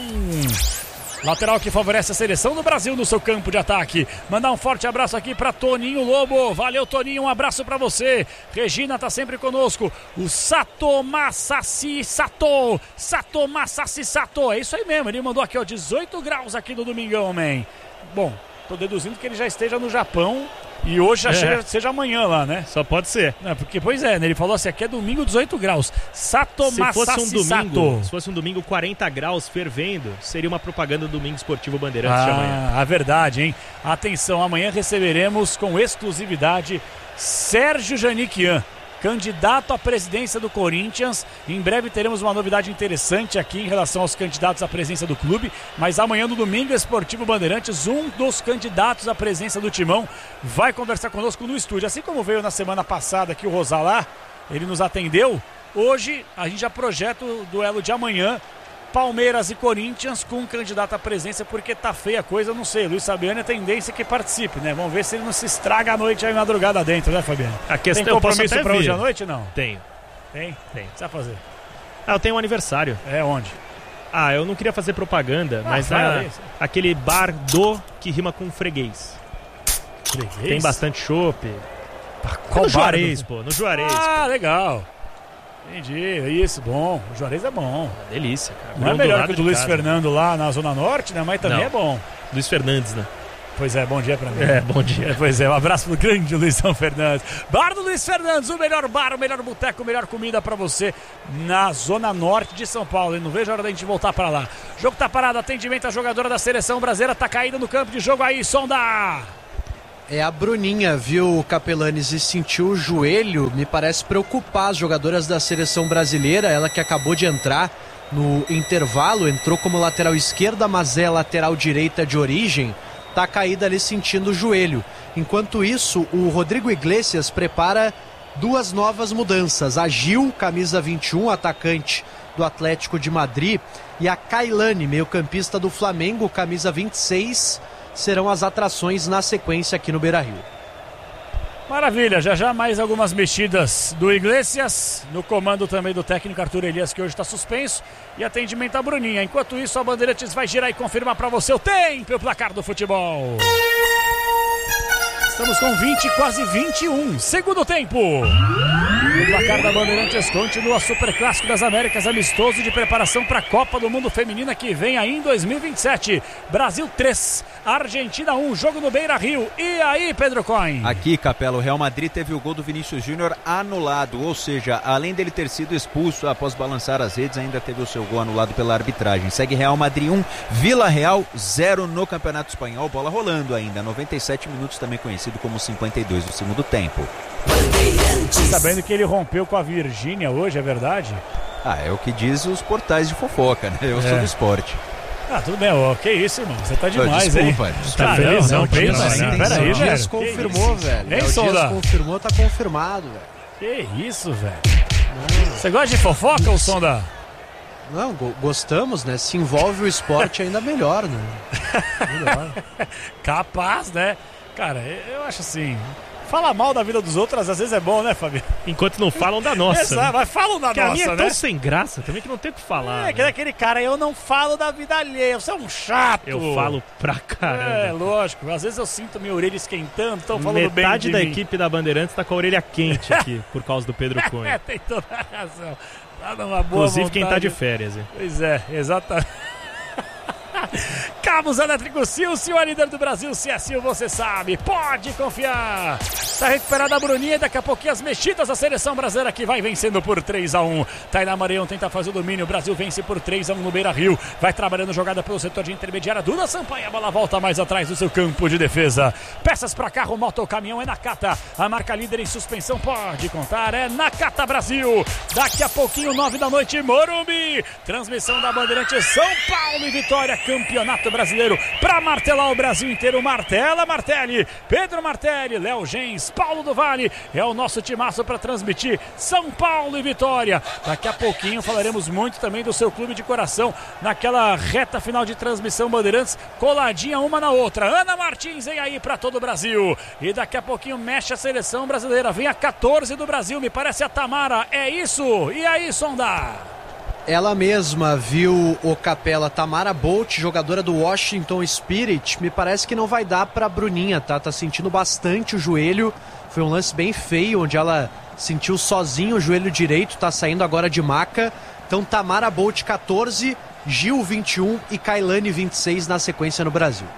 Speaker 7: Lateral que favorece a seleção do Brasil no seu campo de ataque. Mandar um forte abraço aqui para Toninho Lobo. Valeu, Toninho, um abraço para você. Regina tá sempre conosco. O Sato Masashi Sato. Sato Masashi Sato. É isso aí mesmo, ele mandou aqui, ó, dezoito graus aqui no Domingão, man. Bom, tô deduzindo que ele já esteja no Japão. E hoje já é. chega, seja amanhã lá, né?
Speaker 5: Só pode ser.
Speaker 7: Não, porque, pois é, né? Ele falou assim, aqui é domingo dezoito graus. Sato
Speaker 5: se
Speaker 7: Masashi
Speaker 5: fosse um domingo,
Speaker 7: Sato.
Speaker 5: Se fosse um domingo quarenta graus fervendo, seria uma propaganda do Domingo Esportivo Bandeirantes
Speaker 7: ah,
Speaker 5: de amanhã.
Speaker 7: A verdade, hein? Atenção, amanhã receberemos com exclusividade Sérgio Janiquian, candidato à presidência do Corinthians. Em breve teremos uma novidade interessante aqui em relação aos candidatos à presidência do clube, mas amanhã no Domingo Esportivo Bandeirantes, um dos candidatos à presidência do Timão vai conversar conosco no estúdio, assim como veio na semana passada aqui o Rosalá, ele nos atendeu. Hoje a gente já projeta o duelo de amanhã, Palmeiras e Corinthians com um candidato à presidência, porque tá feia a coisa, eu não sei. Luiz Fabiano é tendência que participe, né? Vamos ver se ele não se estraga a noite aí madrugada dentro, né, Fabiano?
Speaker 5: A questão
Speaker 7: tem compromisso
Speaker 5: eu posso
Speaker 7: pra
Speaker 5: até
Speaker 7: hoje
Speaker 5: vir.
Speaker 7: à noite, não?
Speaker 5: Tenho.
Speaker 7: Tem?
Speaker 5: Tem.
Speaker 7: O que você vai fazer?
Speaker 5: Ah, eu tenho um aniversário.
Speaker 7: É onde?
Speaker 5: Ah, eu não queria fazer propaganda,
Speaker 7: Ah,
Speaker 5: mas na, aquele bar do que rima com freguês.
Speaker 7: Freguês?
Speaker 5: Tem bastante chopp.
Speaker 7: Qual
Speaker 5: no
Speaker 7: bar
Speaker 5: Juarez,
Speaker 7: do...
Speaker 5: pô, no Juarez.
Speaker 7: Ah, pô. Legal. Entendi, isso, bom. O Juarez é bom.
Speaker 5: Delícia, cara.
Speaker 7: Não é melhor que o do Luiz
Speaker 5: casa.
Speaker 7: Fernando lá na Zona Norte, né? Mas também
Speaker 5: não.
Speaker 7: é bom.
Speaker 5: Luiz Fernandes, né?
Speaker 7: Pois é, bom dia pra mim.
Speaker 5: É, bom dia.
Speaker 7: É, pois é, um abraço pro grande Luizão Fernandes. Bar do Luiz Fernandes, o melhor bar, o melhor boteco, a melhor comida pra você na Zona Norte de São Paulo. E não vejo a hora da gente voltar pra lá. O jogo tá parado, atendimento à jogadora da seleção brasileira, tá caída no campo de jogo aí, Sonda!
Speaker 6: É a Bruninha, viu, Capelanes, e sentiu o joelho, me parece preocupar as jogadoras da seleção brasileira, ela que acabou de entrar no intervalo, entrou como lateral esquerda, mas é lateral direita de origem, tá caída ali sentindo o joelho. Enquanto isso, o Rodrigo Iglesias prepara duas novas mudanças, a Gil, camisa vinte e um, atacante do Atlético de Madrid, e a Kailane, meio-campista do Flamengo, camisa vinte e seis, serão as atrações na sequência aqui no Beira-Rio.
Speaker 7: Maravilha, já já mais algumas mexidas do Iglesias, no comando também do técnico Arthur Elias, que hoje está suspenso, e atendimento à Bruninha. Enquanto isso, a Bandeirantes vai girar e confirmar para você o tempo e o placar do futebol. Estamos com vinte, quase vinte e um, segundo tempo. O placar da Bandeirantes continua Superclássico das Américas, amistoso de preparação para a Copa do Mundo Feminina que vem aí em dois mil e vinte e sete. Brasil três, Argentina um, jogo no Beira-Rio. E aí, Pedro Coin?
Speaker 4: Aqui, Capela, o Real Madrid teve o gol do Vinícius Júnior anulado, ou seja, além dele ter sido expulso após balançar as redes, ainda teve o seu gol anulado pela arbitragem. Segue Real Madrid um, Vila Real zero no Campeonato Espanhol, bola rolando ainda, noventa e sete minutos, também conhecido como cinquenta e dois do segundo tempo.
Speaker 7: Sabendo que ele rompeu com a Virgínia hoje, é verdade?
Speaker 4: Ah, é o que diz os portais de fofoca, né? Eu é. sou do esporte.
Speaker 7: Ah, tudo bem, ó, que isso, irmão, você tá demais,
Speaker 4: oh,
Speaker 7: hein?
Speaker 4: Desculpa,
Speaker 7: tá
Speaker 6: Caramba,
Speaker 7: felizão,
Speaker 6: não,
Speaker 7: bem,
Speaker 6: não,
Speaker 7: assim,
Speaker 6: não,
Speaker 7: peraí,
Speaker 6: o Dias
Speaker 7: velho.
Speaker 6: confirmou, velho.
Speaker 7: Nem
Speaker 6: o
Speaker 7: sonda.
Speaker 6: Dias confirmou, tá confirmado, velho.
Speaker 7: Que isso, velho. Você gosta de fofoca, ou Sonda?
Speaker 6: Não, go- gostamos, né? Se envolve o esporte ainda melhor, né? Melhor.
Speaker 7: Capaz, né? Cara, eu acho assim... Falar mal da vida dos outros às vezes é bom, né, Fabio?
Speaker 5: Enquanto não falam da nossa.
Speaker 7: Exato,
Speaker 5: né?
Speaker 7: mas falam da
Speaker 5: Porque
Speaker 7: nossa,
Speaker 5: a minha é
Speaker 7: né?
Speaker 5: tão sem graça também que não tem o que falar.
Speaker 7: É, que
Speaker 5: né?
Speaker 7: daquele cara, eu não falo da vida alheia, você é um chato.
Speaker 5: Eu falo pra caramba.
Speaker 7: É, lógico. Às vezes eu sinto minha orelha esquentando, estão falando bem de
Speaker 5: Metade da
Speaker 7: mim.
Speaker 5: equipe da Bandeirantes tá com a orelha quente aqui, por causa do Pedro Cunha.
Speaker 7: É, tem toda a razão. Tá numa boa
Speaker 5: Inclusive
Speaker 7: vontade.
Speaker 5: quem tá de férias. Hein?
Speaker 7: Pois é, exatamente. Cabos Elétricos Sil, Sil é líder do Brasil, se é Sil você sabe, pode confiar. Tá recuperada a Bruninha e daqui a pouquinho as mexidas da seleção brasileira que vai vencendo por três a um. Tainá Maranhão tenta fazer o domínio, o Brasil vence por três a um no Beira-Rio. Vai trabalhando jogada pelo setor de intermediária, Duda Sampaio, a bola volta mais atrás do seu campo de defesa. Peças para carro, moto ou caminhão é Nakata. A marca líder em suspensão pode contar, é Nakata Brasil. Daqui a pouquinho, nove da noite, Morumbi. Transmissão da Bandeirantes, São Paulo e Vitória, Campeonato Brasileiro, para martelar o Brasil inteiro. Martela, Martelli, Pedro Martelli, Léo Gens, Paulo do Vale, é o nosso timaço para transmitir São Paulo e Vitória. Daqui a pouquinho falaremos muito também do seu clube de coração, naquela reta final de transmissão Bandeirantes, coladinha uma na outra. Ana Martins vem aí para todo o Brasil, e daqui a pouquinho mexe a seleção brasileira, vem a catorze do Brasil, me parece a Tamara, é isso? E aí, Sonda?
Speaker 6: Ela mesma viu o Capela, Tamara Bolt, jogadora do Washington Spirit. Me parece que não vai dar pra Bruninha, tá? Tá sentindo bastante o joelho. Foi um lance bem feio, onde ela sentiu sozinho o joelho direito, tá saindo agora de maca. Então Tamara Bolt catorze, Gil vinte e um e Kailane vinte e seis na sequência no Brasil.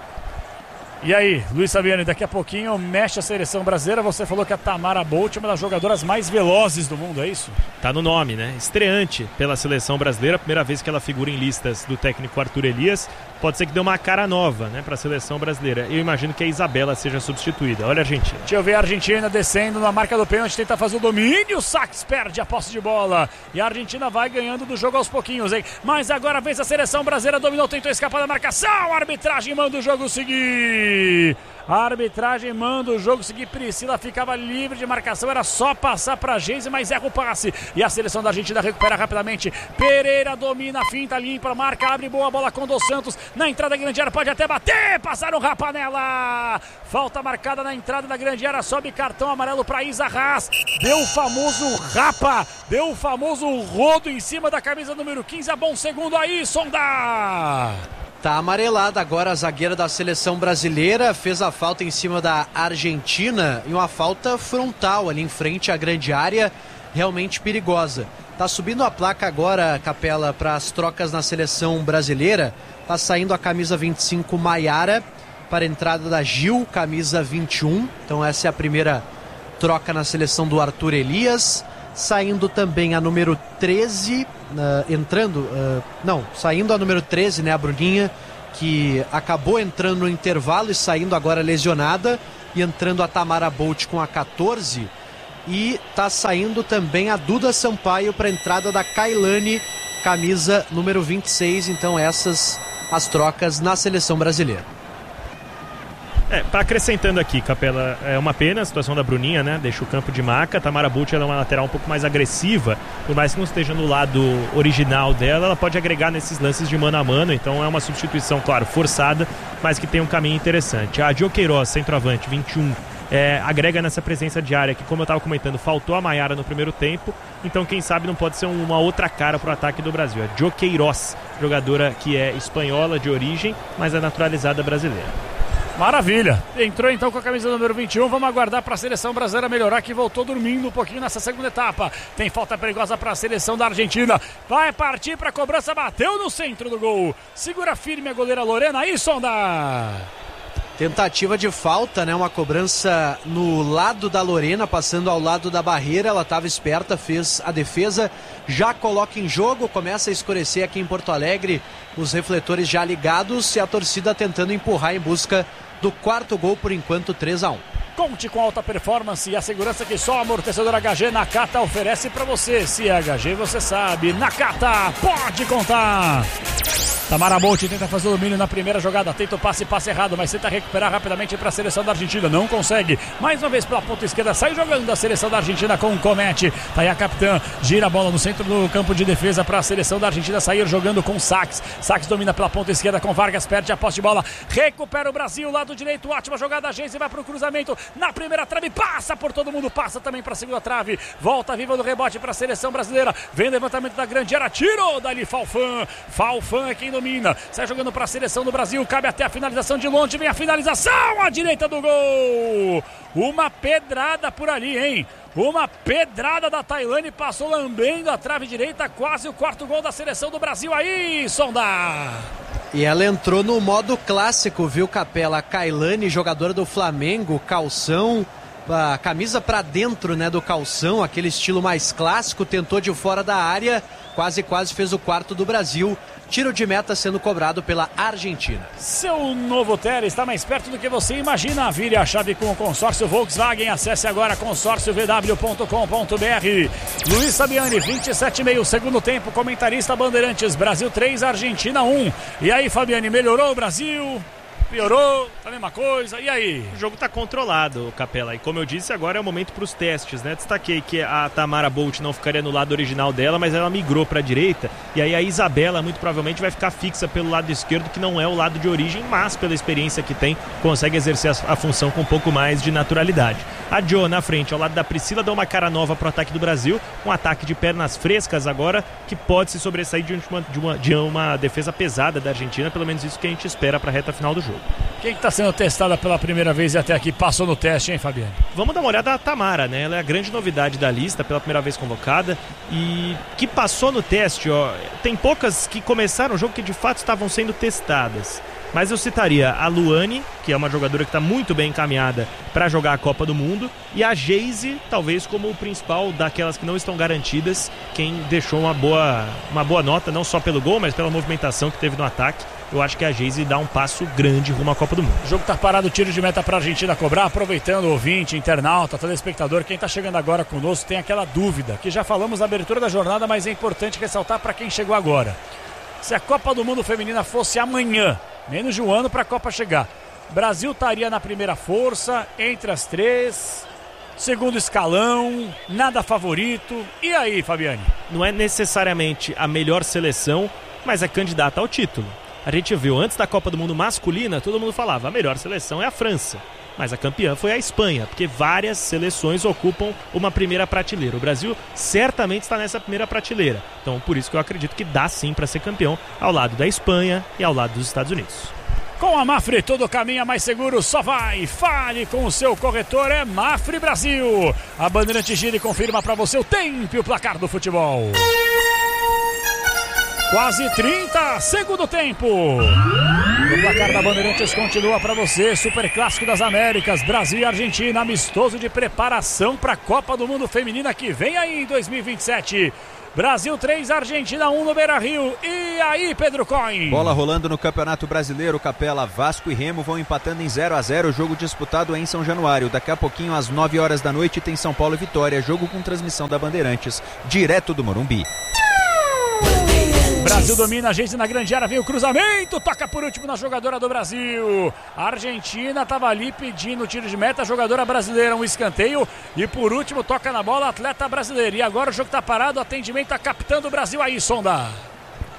Speaker 7: E aí, Luiz Fabiano, daqui a pouquinho mexe a seleção brasileira. Você falou que a Tamara Bolt é uma das jogadoras mais velozes do mundo, é isso?
Speaker 5: Tá no nome, né? Estreante pela seleção brasileira, primeira vez que ela figura em listas do técnico Arthur Elias. Pode ser que dê uma cara nova, né, para a seleção brasileira. Eu imagino que a Isabela seja substituída. Olha a Argentina.
Speaker 7: Deixa eu ver a Argentina descendo na marca do pênalti, tenta fazer o domínio, o Sax perde a posse de bola. E a Argentina vai ganhando do jogo aos pouquinhos, hein? Mas agora vez a seleção brasileira, dominou, tentou escapar da marcação. A arbitragem manda o jogo seguir. A arbitragem manda o jogo seguir. Priscila ficava livre de marcação, era só passar pra Geise, mas erra o passe. E a seleção da Argentina recupera rapidamente. Pereira domina, finta, limpa, marca, abre boa bola com Dos Santos. Na entrada da grande área pode até bater, passaram o Rapanela. Falta marcada na entrada da grande área, sobe cartão amarelo para Isa Haas. Deu o famoso rapa, deu o famoso rodo em cima da camisa número quinze. A bom segundo aí, Sonda.
Speaker 6: Tá amarelada agora a zagueira da seleção brasileira, fez a falta em cima da Argentina e uma falta frontal ali em frente à grande área, realmente perigosa. Tá subindo a placa agora, Capela, para as trocas na seleção brasileira. Tá saindo a camisa vinte e cinco Maiara para a entrada da Gil, camisa vinte e um. Então essa é a primeira troca na seleção do Arthur Elias. Saindo também a número treze, uh, entrando, uh, não, saindo a número treze, né, a Bruninha, que acabou entrando no intervalo e saindo agora lesionada, e entrando a Tamara Bolt com a catorze, e tá saindo também a Duda Sampaio para a entrada da Kailane, camisa número vinte e seis, então essas as trocas na seleção brasileira.
Speaker 5: É, tá acrescentando aqui, Capela, é uma pena a situação da Bruninha, né? Deixa o campo de maca. Tamara Bolt é uma lateral um pouco mais agressiva, por mais que não esteja no lado original dela, ela pode agregar nesses lances de mano a mano, então é uma substituição, claro, forçada, mas que tem um caminho interessante. A Gio Queiroz, centroavante, vinte e um, é, agrega nessa presença de área que, como eu estava comentando, faltou a Maiara no primeiro tempo, então quem sabe não pode ser uma outra cara para o ataque do Brasil. É Jo Queiroz, jogadora que é espanhola de origem, mas é naturalizada brasileira.
Speaker 7: Maravilha, entrou então com a camisa número vinte e um, vamos aguardar para a seleção brasileira melhorar, que voltou dormindo um pouquinho nessa segunda etapa. Tem falta perigosa para a seleção da Argentina, vai partir para a cobrança, bateu no centro do gol, segura firme a goleira Lorena, aí Sonda.
Speaker 6: Tentativa de falta, né? Uma cobrança no lado da Lorena, passando ao lado da barreira. Ela estava esperta, fez a defesa, já coloca em jogo, começa a escurecer aqui em Porto Alegre, os refletores já ligados e a torcida tentando empurrar em busca do quarto gol, por enquanto três a um.
Speaker 7: Conte com alta performance e a segurança que só o amortecedor H G Nakata oferece para você. Se é H G, você sabe. Nakata, pode contar! Tamara Bolt tenta fazer o domínio na primeira jogada, tenta o passe, passe errado, mas tenta recuperar rapidamente para a seleção da Argentina, não consegue. Mais uma vez pela ponta esquerda, sai jogando a seleção da Argentina com o Comete. Tá aí a capitã, gira a bola no centro do campo de defesa para a seleção da Argentina sair jogando com Sax. Sax domina pela ponta esquerda com Vargas, perde a posse de bola, recupera o Brasil, lado direito, ótima jogada, a Geise vai para o cruzamento, na primeira trave, passa por todo mundo, passa também para a segunda trave, volta viva do rebote para a seleção brasileira, vem levantamento da grande área, tirou dali Falfan, Falfan é quem domina, sai jogando para a seleção do Brasil, cabe até a finalização de longe, vem a finalização à direita do gol, uma pedrada por ali, hein? Uma pedrada da Tailane, passou lambendo a trave direita, quase o quarto gol da seleção do Brasil aí, Sonda!
Speaker 6: E ela entrou no modo clássico, viu, Capela? A Kailane, jogadora do Flamengo, calção, a camisa pra dentro, né, do calção, aquele estilo mais clássico, tentou de fora da área, quase quase fez o quarto do Brasil. Tiro de meta sendo cobrado pela Argentina.
Speaker 7: Seu novo Tera está mais perto do que você imagina. Vire a chave com o consórcio Volkswagen. Acesse agora consórcio v w ponto com ponto b r. Luiz Fabiani, vinte e sete e meio, segundo tempo. Comentarista Bandeirantes, Brasil três, Argentina um. E aí, Fabiani, melhorou o Brasil? Piorou, a mesma coisa, e aí?
Speaker 5: O jogo está controlado, Capela, e como eu disse, agora é o momento para os testes, né? Destaquei que a Tamara Bolt não ficaria no lado original dela, mas ela migrou para a direita, e aí a Isabela muito provavelmente vai ficar fixa pelo lado esquerdo, que não é o lado de origem, mas pela experiência que tem, consegue exercer a, a função com um pouco mais de naturalidade. A Jo na frente, ao lado da Priscila, dá uma cara nova para o ataque do Brasil, um ataque de pernas frescas agora, que pode se sobressair de uma, de uma, de uma defesa pesada da Argentina, pelo menos isso que a gente espera para a reta final do jogo.
Speaker 7: Quem está sendo testada pela primeira vez e até aqui passou no teste, hein, Fabiano?
Speaker 5: Vamos dar uma olhada na Tamara, né? Ela é a grande novidade da lista, pela primeira vez convocada, e que passou no teste, ó. Tem poucas que começaram o jogo que de fato estavam sendo testadas. Mas eu citaria a Luane, que é uma jogadora que está muito bem encaminhada para jogar a Copa do Mundo, e a Geise, talvez como o principal daquelas que não estão garantidas, quem deixou uma boa, uma boa nota, não só pelo gol, mas pela movimentação que teve no ataque. Eu acho que a Geise dá um passo grande rumo à Copa do Mundo.
Speaker 7: O jogo tá parado, tiro de meta para a Argentina cobrar, aproveitando o ouvinte, internauta, telespectador, quem tá chegando agora conosco tem aquela dúvida, que já falamos na abertura da jornada, mas é importante ressaltar para quem chegou agora. Se a Copa do Mundo feminina fosse amanhã, menos de um ano para a Copa chegar, Brasil estaria na primeira força, entre as três, segundo escalão, nada favorito. E aí, Fabiane?
Speaker 5: Não é necessariamente a melhor seleção, mas é candidata ao título. A gente viu antes da Copa do Mundo masculina, todo mundo falava, a melhor seleção é a França. Mas a campeã foi a Espanha, porque várias seleções ocupam uma primeira prateleira. O Brasil certamente está nessa primeira prateleira. Então, por isso que eu acredito que dá sim para ser campeão ao lado da Espanha e ao lado dos Estados Unidos.
Speaker 7: Com a Mafre, todo caminho é mais seguro, só vai. Fale com o seu corretor, é Mafre Brasil. A Bandeirante gira e confirma para você o tempo e o placar do futebol. Quase trinta, segundo tempo. O placar da Bandeirantes continua para você. Super Clássico das Américas, Brasil e Argentina, amistoso de preparação para a Copa do Mundo Feminina que vem aí em dois mil e vinte e sete. Brasil três, Argentina um no Beira-Rio. E aí, Pedro Coin?
Speaker 4: Bola rolando no Campeonato Brasileiro. Capela, Vasco e Remo vão empatando em zero a zero. Jogo disputado em São Januário. Daqui a pouquinho, às nove horas da noite, tem São Paulo e Vitória. Jogo com transmissão da Bandeirantes, direto do Morumbi.
Speaker 7: Brasil domina, a Geise na grande área, vem o cruzamento, toca por último na jogadora do Brasil. A Argentina estava ali pedindo tiro de meta, a jogadora brasileira um escanteio e por último toca na bola, atleta brasileira. E agora o jogo está parado, atendimento a capitã do Brasil aí, Sonda.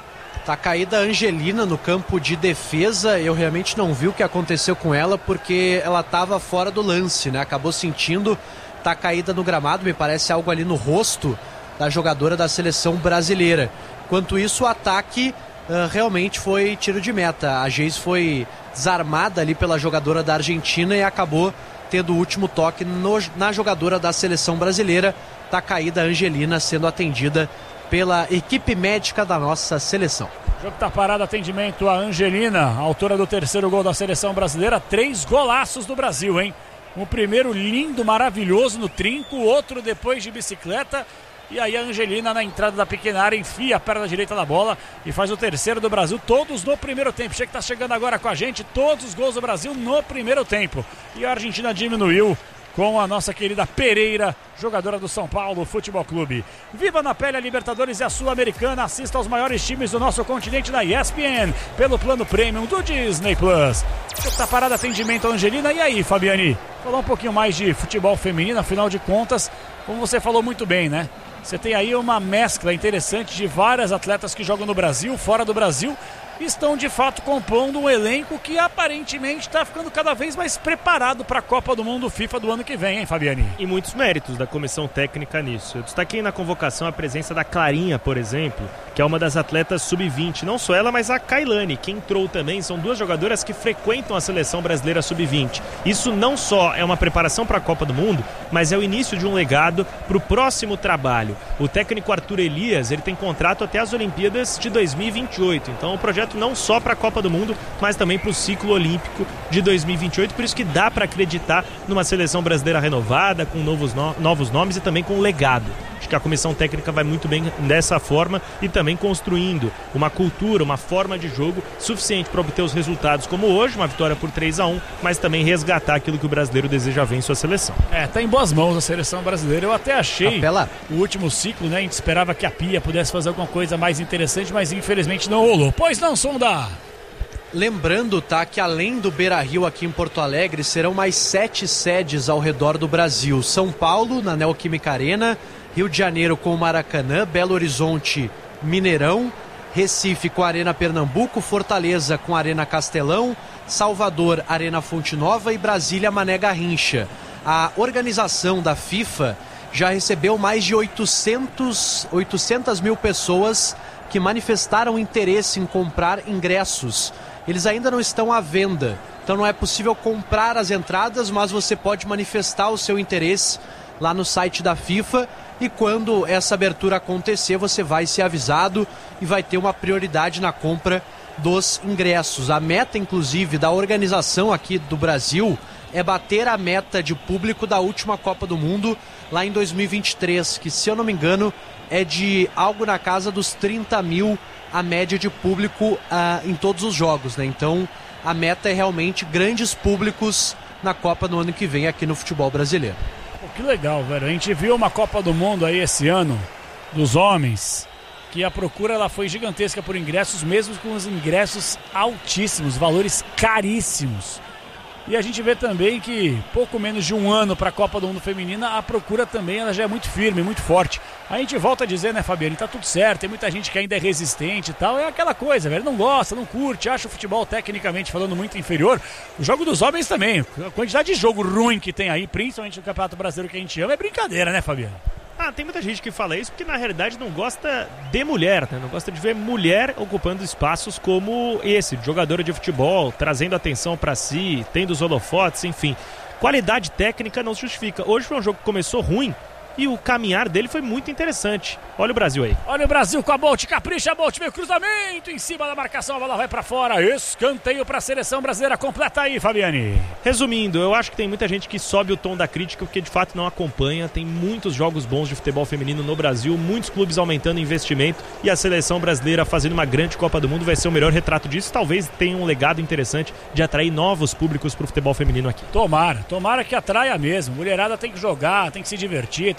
Speaker 6: Tá caída a Angelina no campo de defesa. Eu realmente não vi o que aconteceu com ela, porque ela estava fora do lance, né? Acabou sentindo, tá caída no gramado, me parece algo ali no rosto da jogadora da seleção brasileira. Enquanto isso, o ataque uh, realmente foi tiro de meta. A Geis foi desarmada ali pela jogadora da Argentina e acabou tendo o último toque no, na jogadora da seleção brasileira. Tá caída a Angelina, sendo atendida pela equipe médica da nossa seleção.
Speaker 7: O jogo tá parado, atendimento a Angelina, autora do terceiro gol da seleção brasileira. Três golaços do Brasil, hein? Um primeiro lindo, maravilhoso no trinco, outro depois de bicicleta. E aí a Angelina, na entrada da pequena área, enfia a perna direita da bola e faz o terceiro do Brasil, todos no primeiro tempo. Você que tá chegando agora com a gente, todos os gols do Brasil no primeiro tempo. E a Argentina diminuiu com a nossa querida Pereira, jogadora do São Paulo Futebol Clube. Viva na pele a Libertadores e a Sul-Americana. Assista aos maiores times do nosso continente na E S P N, pelo plano Premium do Disney Plus. Tá parado, atendimento a Angelina. E aí, Fabiani? Falar um pouquinho mais de futebol feminino, afinal de contas, como você falou muito bem, né? Você tem aí uma mescla interessante de várias atletas que jogam no Brasil, fora do Brasil, estão de fato compondo um elenco que aparentemente está ficando cada vez mais preparado para a Copa do Mundo FIFA do ano que vem, hein, Fabiani?
Speaker 5: E muitos méritos da comissão técnica nisso. Eu destaquei na convocação a presença da Clarinha, por exemplo, que é uma das atletas sub vinte. Não só ela, mas a Kailane, que entrou também. São duas jogadoras que frequentam a seleção brasileira sub vinte. Isso não só é uma preparação para a Copa do Mundo, mas é o início de um legado para o próximo trabalho. O técnico Arthur Elias, ele tem contrato até as Olimpíadas de dois mil e vinte e oito. Então, o projeto não só para a Copa do Mundo, mas também para o ciclo olímpico de dois mil e vinte e oito. Por isso que dá para acreditar numa seleção brasileira renovada, com novos, no... novos nomes e também com legado. Acho que a comissão técnica vai muito bem dessa forma e também construindo uma cultura, uma forma de jogo suficiente para obter os resultados como hoje, uma vitória por três a um, mas também resgatar aquilo que o brasileiro deseja ver em sua seleção.
Speaker 7: É, tá em boas mãos a seleção brasileira. Eu até achei
Speaker 6: Capela.
Speaker 7: o último ciclo, né? A gente esperava que a Pia pudesse fazer alguma coisa mais interessante, mas infelizmente não rolou. Pois não, Sonda?
Speaker 6: Lembrando, tá, que além do Beira-Rio aqui em Porto Alegre, serão mais sete sedes ao redor do Brasil. São Paulo, na Neoquímica Arena, Rio de Janeiro com o Maracanã, Belo Horizonte, Mineirão, Recife com a Arena Pernambuco, Fortaleza com a Arena Castelão, Salvador, Arena Fonte Nova e Brasília, Mané Garrincha. A organização da FIFA já recebeu mais de oitocentos, oitocentas mil pessoas que manifestaram interesse em comprar ingressos. Eles ainda não estão à venda, então não é possível comprar as entradas, mas você pode manifestar o seu interesse lá no site da FIFA e quando essa abertura acontecer você vai ser avisado e vai ter uma prioridade na compra dos ingressos. A meta, inclusive, da organização aqui do Brasil é bater a meta de público da última Copa do Mundo lá em dois mil e vinte e três, que, se eu não me engano, é de algo na casa dos trinta mil a média de público uh, em todos os jogos, né? Então a meta é realmente grandes públicos na Copa no ano que vem aqui no futebol brasileiro.
Speaker 7: Pô, que legal, velho. A gente viu uma Copa do Mundo aí esse ano dos homens, que a procura ela foi gigantesca por ingressos, mesmo com os ingressos altíssimos, valores caríssimos. E a gente vê também que pouco menos de um ano para a Copa do Mundo Feminina, a procura também ela já é muito firme, muito forte. A gente volta a dizer, né, Fabiano, tá tudo certo, tem muita gente que ainda é resistente e tal, é aquela coisa, velho, não gosta, não curte, acha o futebol tecnicamente falando muito inferior. O jogo dos homens também, a quantidade de jogo ruim que tem aí, principalmente no Campeonato Brasileiro que a gente ama, é brincadeira, né, Fabiano?
Speaker 5: Ah, tem muita gente que fala isso porque na realidade não gosta de mulher, né? Não gosta de ver mulher ocupando espaços como esse, jogadora de futebol, trazendo atenção pra si, tendo os holofotes, enfim. Qualidade técnica não se justifica. Hoje foi um jogo que começou ruim e o caminhar dele foi muito interessante. Olha o Brasil aí.
Speaker 7: Olha o Brasil com a Bolt, capricha a Bolt, veio cruzamento em cima da marcação, a bola vai pra fora, escanteio pra seleção brasileira, completa aí, Fabiani.
Speaker 5: Resumindo, eu acho que tem muita gente que sobe o tom da crítica porque de fato não acompanha, tem muitos jogos bons de futebol feminino no Brasil, muitos clubes aumentando investimento e a seleção brasileira fazendo uma grande Copa do Mundo vai ser o melhor retrato disso, talvez tenha um legado interessante de atrair novos públicos pro futebol feminino aqui.
Speaker 7: Tomara, tomara que atraia mesmo, mulherada tem que jogar, tem que se divertir, tem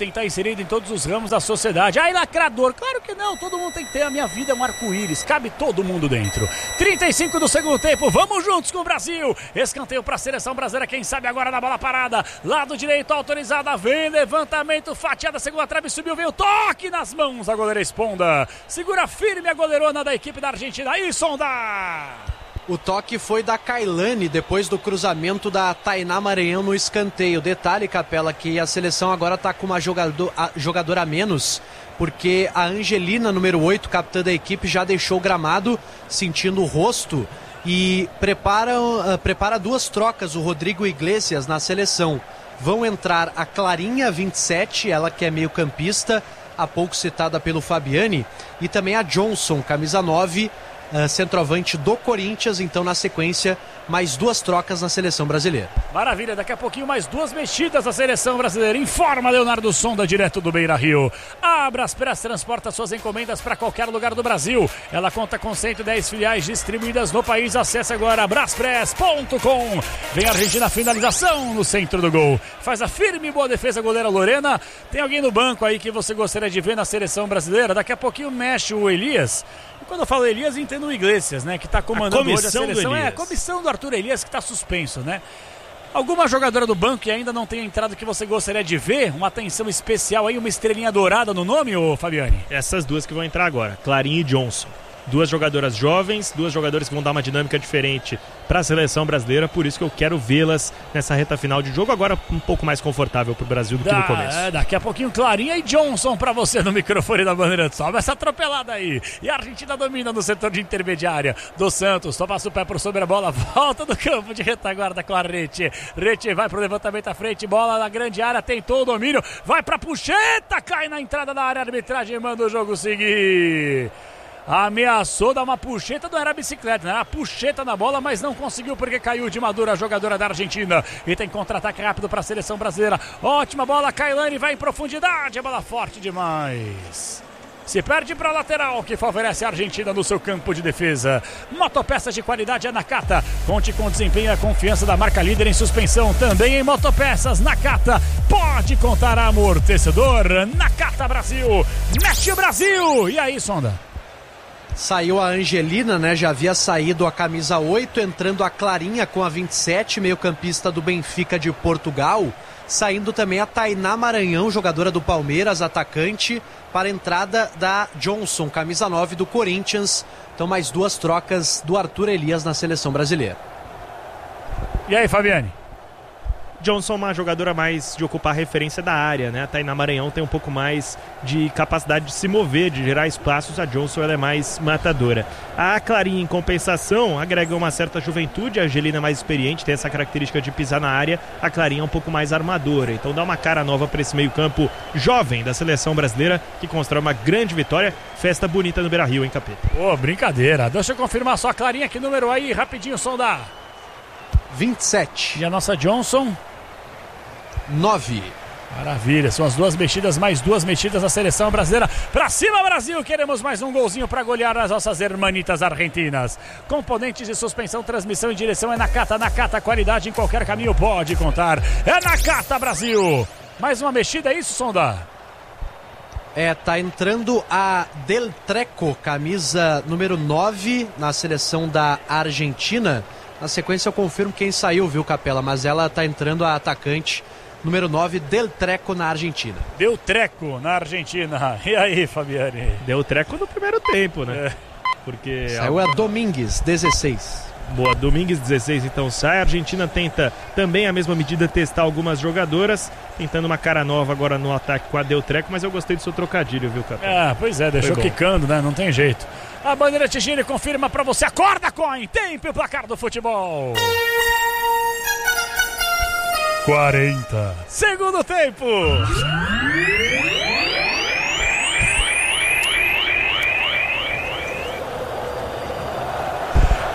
Speaker 7: tem que estar inserido em todos os ramos da sociedade. Ai, lacrador, claro que não, todo mundo tem que ter. A minha vida é um arco-íris, cabe todo mundo dentro. trinta e cinco do segundo tempo, vamos juntos com o Brasil. Escanteio para a seleção brasileira, quem sabe agora na bola parada. Lado direito autorizada, vem levantamento, fatiada, segunda trave, subiu, veio toque nas mãos da goleira Esponda. Segura firme a goleirona da equipe da Argentina. Aí, Sonda!
Speaker 6: O toque foi da Kailane depois do cruzamento da Tainá Maranhão no escanteio. Detalhe, Capela, que a seleção agora está com uma jogador, a, jogadora a menos, porque a Angelina, número oito, capitã da equipe, já deixou o gramado, sentindo o rosto, e prepara, uh, prepara duas trocas, o Rodrigo Iglesias na seleção. Vão entrar a Clarinha, vinte e sete, ela que é meio campista, há pouco citada pelo Fabiani, e também a Johnson, camisa nove, Uh, centroavante do Corinthians. Então, na sequência, mais duas trocas na seleção brasileira.
Speaker 7: Maravilha, daqui a pouquinho mais duas mexidas da seleção brasileira. Informa Leonardo Sonda, direto do Beira Rio. A Braspress transporta suas encomendas para qualquer lugar do Brasil. Ela conta com cento e dez filiais distribuídas no país. Acesse agora braspress ponto com. Vem a Argentina, finalização no centro do gol. Faz a firme e boa defesa a goleira Lorena. Tem alguém no banco aí que você gostaria de ver na seleção brasileira? Daqui a pouquinho mexe o Elias. Quando eu falo Elias, entendo o Iglesias, né? Que está comandando a hoje a seleção. É, a comissão do Arthur Elias que está suspenso, né? Alguma jogadora do banco que ainda não tenha entrado que você gostaria de ver? Uma atenção especial aí, uma estrelinha dourada no nome, ô Fabiani?
Speaker 5: Essas duas que vão entrar agora, Clarinha e Johnson. Duas jogadoras jovens, duas jogadoras que vão dar uma dinâmica diferente para a seleção brasileira, por isso que eu quero vê-las nessa reta final de jogo, agora um pouco mais confortável para o Brasil do da, que no começo.
Speaker 7: É, daqui a pouquinho Clarinha e Johnson para você no microfone da Bandeirantes. Sobe essa atropelada aí. E a Argentina domina no setor de intermediária. Dos Santos, só passa o pé por sobre a bola, volta do campo de retaguarda com a Rete. Rete vai pro levantamento à frente, bola na grande área, tentou o domínio, vai pra puxeta, cai na entrada da área, a arbitragem manda o jogo seguir. Ameaçou dar uma puxeta, não era bicicleta, era puxeta na bola, mas não conseguiu porque caiu de madura a jogadora da Argentina. E tem contra-ataque rápido para a seleção brasileira. Ótima bola, Kailane vai em profundidade, a bola forte demais. Se perde para a lateral, que favorece a Argentina no seu campo de defesa. Motopeças de qualidade é Nakata. Conte com o desempenho e a confiança da marca líder em suspensão. Também em motopeças, Nakata. Pode contar amortecedor. Nakata Brasil. Mexe o Brasil. E aí, Sonda?
Speaker 6: Saiu a Angelina, né? Já havia saído a camisa oito, entrando a Clarinha com a vinte e sete, meio-campista do Benfica de Portugal. Saindo também a Tainá Maranhão, jogadora do Palmeiras, atacante, para a entrada da Johnson, camisa nove do Corinthians. Então, mais duas trocas do Arthur Elias na seleção brasileira.
Speaker 7: E aí, Fabiani?
Speaker 5: Johnson é uma jogadora mais de ocupar referência da área, né? A Tainá Maranhão tem um pouco mais de capacidade de se mover, de gerar espaços. A Johnson ela é mais matadora. A Clarinha, em compensação, agrega uma certa juventude. A Angelina é mais experiente, tem essa característica de pisar na área. A Clarinha é um pouco mais armadora. Então dá uma cara nova para esse meio-campo jovem da seleção brasileira, que constrói uma grande vitória. Festa bonita no Beira Rio, hein, Capeta?
Speaker 7: Ô, oh, brincadeira. Deixa eu confirmar só a Clarinha, que número aí, rapidinho, Sonda.
Speaker 6: vinte e sete.
Speaker 7: E a nossa Johnson?
Speaker 6: nove.
Speaker 7: Maravilha, são as duas mexidas, mais duas mexidas da seleção brasileira. Pra cima, Brasil! Queremos mais um golzinho pra golear as nossas hermanitas argentinas. Componentes de suspensão, transmissão e direção é Nakata. Nakata, qualidade em qualquer caminho pode contar. É Nakata, Brasil! Mais uma mexida, é isso, Sonda?
Speaker 6: É, tá entrando a Del Treco, camisa número nove na seleção da Argentina. Na sequência eu confirmo quem saiu, viu, Capela? Mas ela tá entrando a atacante número nove, Del Treco, na Argentina.
Speaker 7: Del Treco na Argentina. E aí, Fabiani?
Speaker 5: Del Treco no primeiro tempo, né? É. Porque
Speaker 6: saiu a Domingues, dezesseis.
Speaker 5: Boa, Domingues dezesseis então sai. A Argentina tenta também a mesma medida testar algumas jogadoras, tentando uma cara nova agora no ataque com a Del Treco, mas eu gostei do seu trocadilho, viu, Capitão?
Speaker 7: Ah, pois é, deixou quicando, né? Não tem jeito. A bandeira Tigine confirma pra você. Acorda, Coin! Tempo e o placar do futebol. quarenta. Segundo tempo.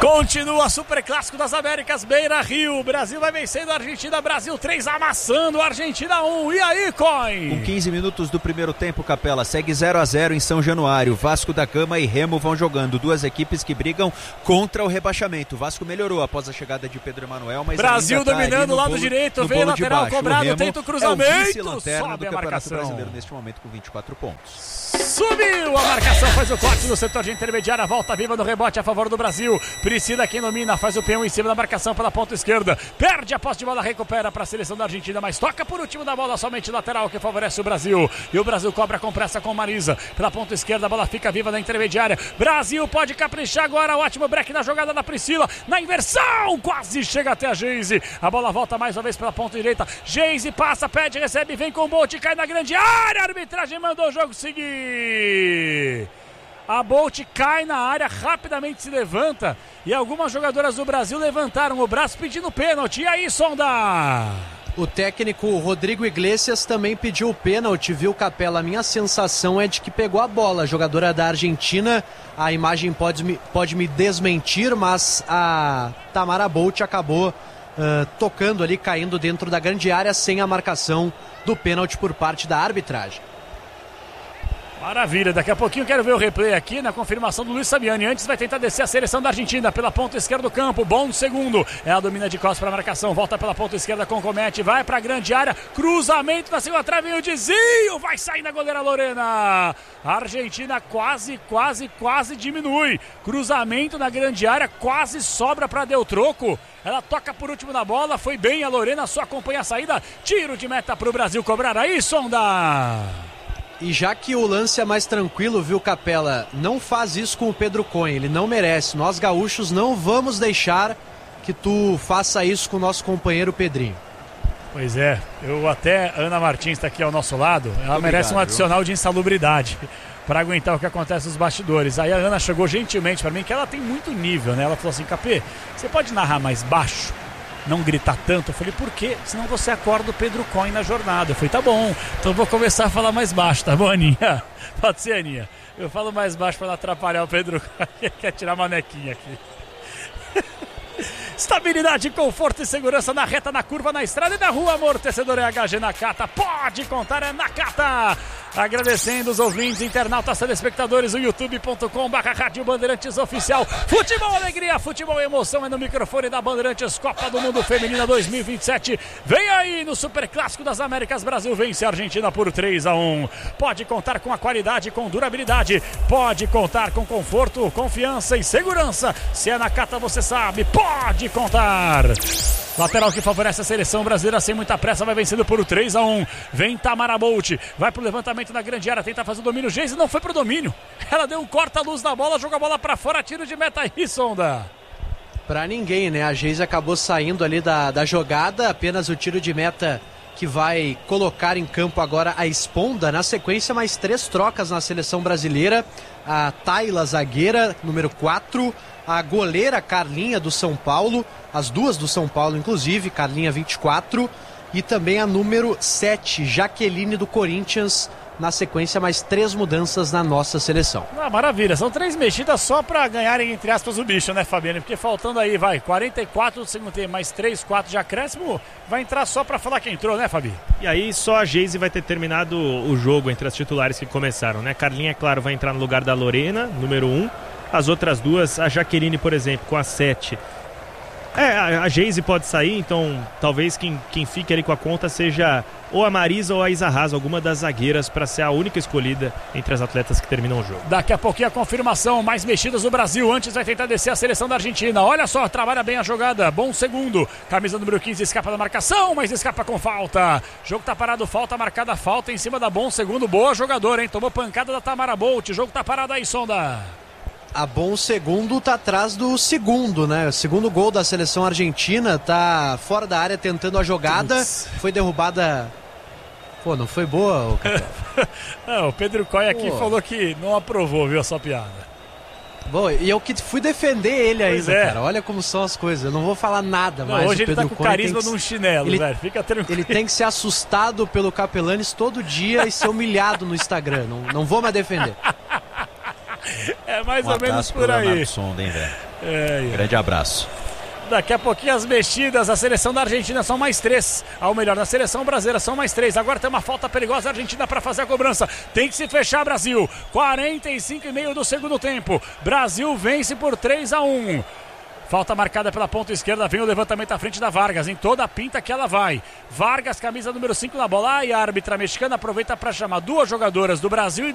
Speaker 7: Continua Super Clássico das Américas, Beira Rio. Brasil vai vencendo a Argentina. Brasil três, amassando a Argentina um. E aí, Coin?
Speaker 4: Com quinze minutos do primeiro tempo, Capela, segue zero a zero em São Januário. Vasco da Gama e Remo vão jogando. Duas equipes que brigam contra o rebaixamento. O Vasco melhorou após a chegada de Pedro Emanuel, mas
Speaker 7: Brasil
Speaker 4: ainda tá
Speaker 7: dominando o lado
Speaker 4: bolo,
Speaker 7: direito. Vem lateral cobrado,
Speaker 4: o
Speaker 7: tenta o cruzamento.
Speaker 4: É o vice-lanterna
Speaker 7: sobe
Speaker 4: do
Speaker 7: a
Speaker 4: Campeonato
Speaker 7: marcação.
Speaker 4: Brasileiro neste momento com vinte e quatro pontos.
Speaker 7: Subiu a marcação, faz o corte no setor de intermediária, volta viva no rebote a favor do Brasil. Priscila quem domina, faz o peão em cima da marcação pela ponta esquerda. Perde a posse de bola, recupera para a seleção da Argentina, mas toca por último da bola, somente lateral que favorece o Brasil. E o Brasil cobra com pressa com Marisa. Pela ponta esquerda, a bola fica viva na intermediária. Brasil pode caprichar agora, ótimo break na jogada da Priscila. Na inversão, quase chega até a Geise. A bola volta mais uma vez pela ponta direita. Geise passa, pede, recebe, vem com o Bolt, cai na grande área. A arbitragem mandou o jogo seguir. A Bolt cai na área, rapidamente se levanta. E algumas jogadoras do Brasil levantaram o braço pedindo pênalti. E aí, Sonda?
Speaker 6: O técnico Rodrigo Iglesias também pediu o pênalti, viu, Capela? A minha sensação é de que pegou a bola. A jogadora da Argentina, a imagem pode me, pode me desmentir, mas a Tamara Bolt acabou uh, tocando ali, caindo dentro da grande área sem a marcação do pênalti por parte da arbitragem.
Speaker 7: Maravilha, daqui a pouquinho quero ver o replay aqui na confirmação do Luiz Sabiani. Antes vai tentar descer a seleção da Argentina pela ponta esquerda do campo, bom segundo. Ela domina de costas para a marcação, volta pela ponta esquerda com Comete, vai para a grande área, cruzamento na segunda trave, o desvio, vai sair da goleira Lorena. A Argentina quase, quase, quase diminui. Cruzamento na grande área, quase sobra para Del Troco. Ela toca por último na bola, foi bem a Lorena, só acompanha a saída. Tiro de meta para o Brasil cobrar aí, Sonda.
Speaker 6: E já que o lance é mais tranquilo, viu, Capela? Não faz isso com o Pedro Cohen, ele não merece. Nós gaúchos não vamos deixar que tu faça isso com o nosso companheiro Pedrinho.
Speaker 7: Pois é, eu até, Ana Martins está aqui ao nosso lado, ela
Speaker 4: Muito
Speaker 7: merece
Speaker 4: obrigado,
Speaker 7: um adicional de insalubridade para aguentar o que acontece nos bastidores. Aí a Ana chegou gentilmente para mim, que ela tem muito nível, né? Ela falou assim, Capê, você pode narrar mais baixo? Não gritar tanto? Eu falei, por quê? Senão você acorda o Pedro Cohen na jornada. Eu falei, tá bom, então eu vou começar a falar mais baixo, tá bom, Aninha? Pode ser, Aninha? Eu falo mais baixo para não atrapalhar o Pedro Cohen, que quer tirar a manequinha aqui. Estabilidade, conforto e segurança na reta, na curva, na estrada e na rua. Amortecedor é H G Nakata, pode contar, é Nakata. Agradecendo os ouvintes, internautas, telespectadores, o youtube ponto com barra Rádio Bandeirantes Oficial. Futebol, alegria, futebol, emoção é no microfone da Bandeirantes. Copa do Mundo Feminina dois mil e vinte e sete. Vem aí no Super Clássico das Américas. Brasil vence a Argentina por três a um. Pode contar com a qualidade, com durabilidade. Pode contar com conforto, confiança e segurança. Se é Nakata, você sabe, pode contar. Lateral que favorece a seleção brasileira sem muita pressa, vai vencendo por três a um. Vem Tamara Bolt, vai pro levantamento na grande área, tenta fazer o domínio. Geise não foi pro domínio, ela deu um corta-luz na bola, jogou a bola pra fora, tiro de meta aí, Sonda.
Speaker 6: Pra ninguém, né? A Geise acabou saindo ali da, da jogada, apenas o tiro de meta que vai colocar em campo agora a Esponda. Na sequência, mais três trocas na seleção brasileira. A Tayla, zagueira, número quatro. A goleira Carlinha do São Paulo, as duas do São Paulo inclusive, Carlinha vinte e quatro, e também a número sete, Jaqueline do Corinthians. Na sequência, mais três mudanças na nossa seleção.
Speaker 7: Ah, maravilha, são três mexidas só para ganharem, entre aspas, o bicho, né, Fabiano? Porque faltando aí, vai, quarenta e quatro do segundo tempo, mais três, quatro de acréscimo, vai entrar só para falar que entrou, né, Fabi?
Speaker 5: E aí só a Geise vai ter terminado o jogo entre as titulares que começaram, né? Carlinha, é claro, vai entrar no lugar da Lorena, número um. As outras duas, a Jaqueline, por exemplo, com a sete. É, a Geise pode sair, então talvez quem, quem fique ali com a conta seja ou a Marisa ou a Isa Haas, alguma das zagueiras, para ser a única escolhida entre as atletas que terminam o jogo.
Speaker 7: Daqui a pouquinho a confirmação, mais mexidas do Brasil. Antes vai tentar descer a seleção da Argentina. Olha só, trabalha bem a jogada, bom segundo. Camisa número quinze escapa da marcação, mas escapa com falta. Jogo tá parado, falta marcada, falta em cima da bom segundo. Boa jogadora, hein? Tomou pancada da Tamara Bolt. Jogo tá parado aí, Sonda.
Speaker 6: A bom segundo tá atrás do segundo, né? O segundo gol da seleção argentina, tá fora da área tentando a jogada. Ups. Foi derrubada. Pô, não foi boa, o Capel?
Speaker 7: Não, o Pedro Coy aqui Pô. falou que não aprovou, viu, a sua piada.
Speaker 6: Bom, e eu que fui defender ele
Speaker 7: pois
Speaker 6: ainda,
Speaker 7: é.
Speaker 6: cara. Olha como são as coisas. Eu não vou falar nada
Speaker 7: não,
Speaker 6: mais.
Speaker 7: Hoje
Speaker 6: o
Speaker 7: ele
Speaker 6: Pedro
Speaker 7: tá com
Speaker 6: Coy
Speaker 7: carisma
Speaker 6: que...
Speaker 7: num chinelo,
Speaker 6: ele...
Speaker 7: velho. Fica tranquilo.
Speaker 6: Ele tem que ser assustado pelo Capelanes todo dia e ser humilhado no Instagram. Não, não vou mais defender.
Speaker 7: É mais
Speaker 4: um
Speaker 7: ou menos por aí.
Speaker 4: Sonda, hein, velho?
Speaker 7: É, é.
Speaker 4: Grande abraço.
Speaker 7: Daqui a pouquinho as mexidas, a seleção da Argentina são mais três. Ao melhor, na seleção brasileira são mais três. Agora tem uma falta perigosa, a Argentina para fazer a cobrança. Tem que se fechar, Brasil. quarenta e cinco e meio do segundo tempo. Brasil vence por três a um. Falta marcada pela ponta esquerda, vem o levantamento à frente da Vargas, em toda a pinta que ela vai. Vargas, camisa número cinco na bola, e a árbitra mexicana aproveita para chamar duas jogadoras do Brasil e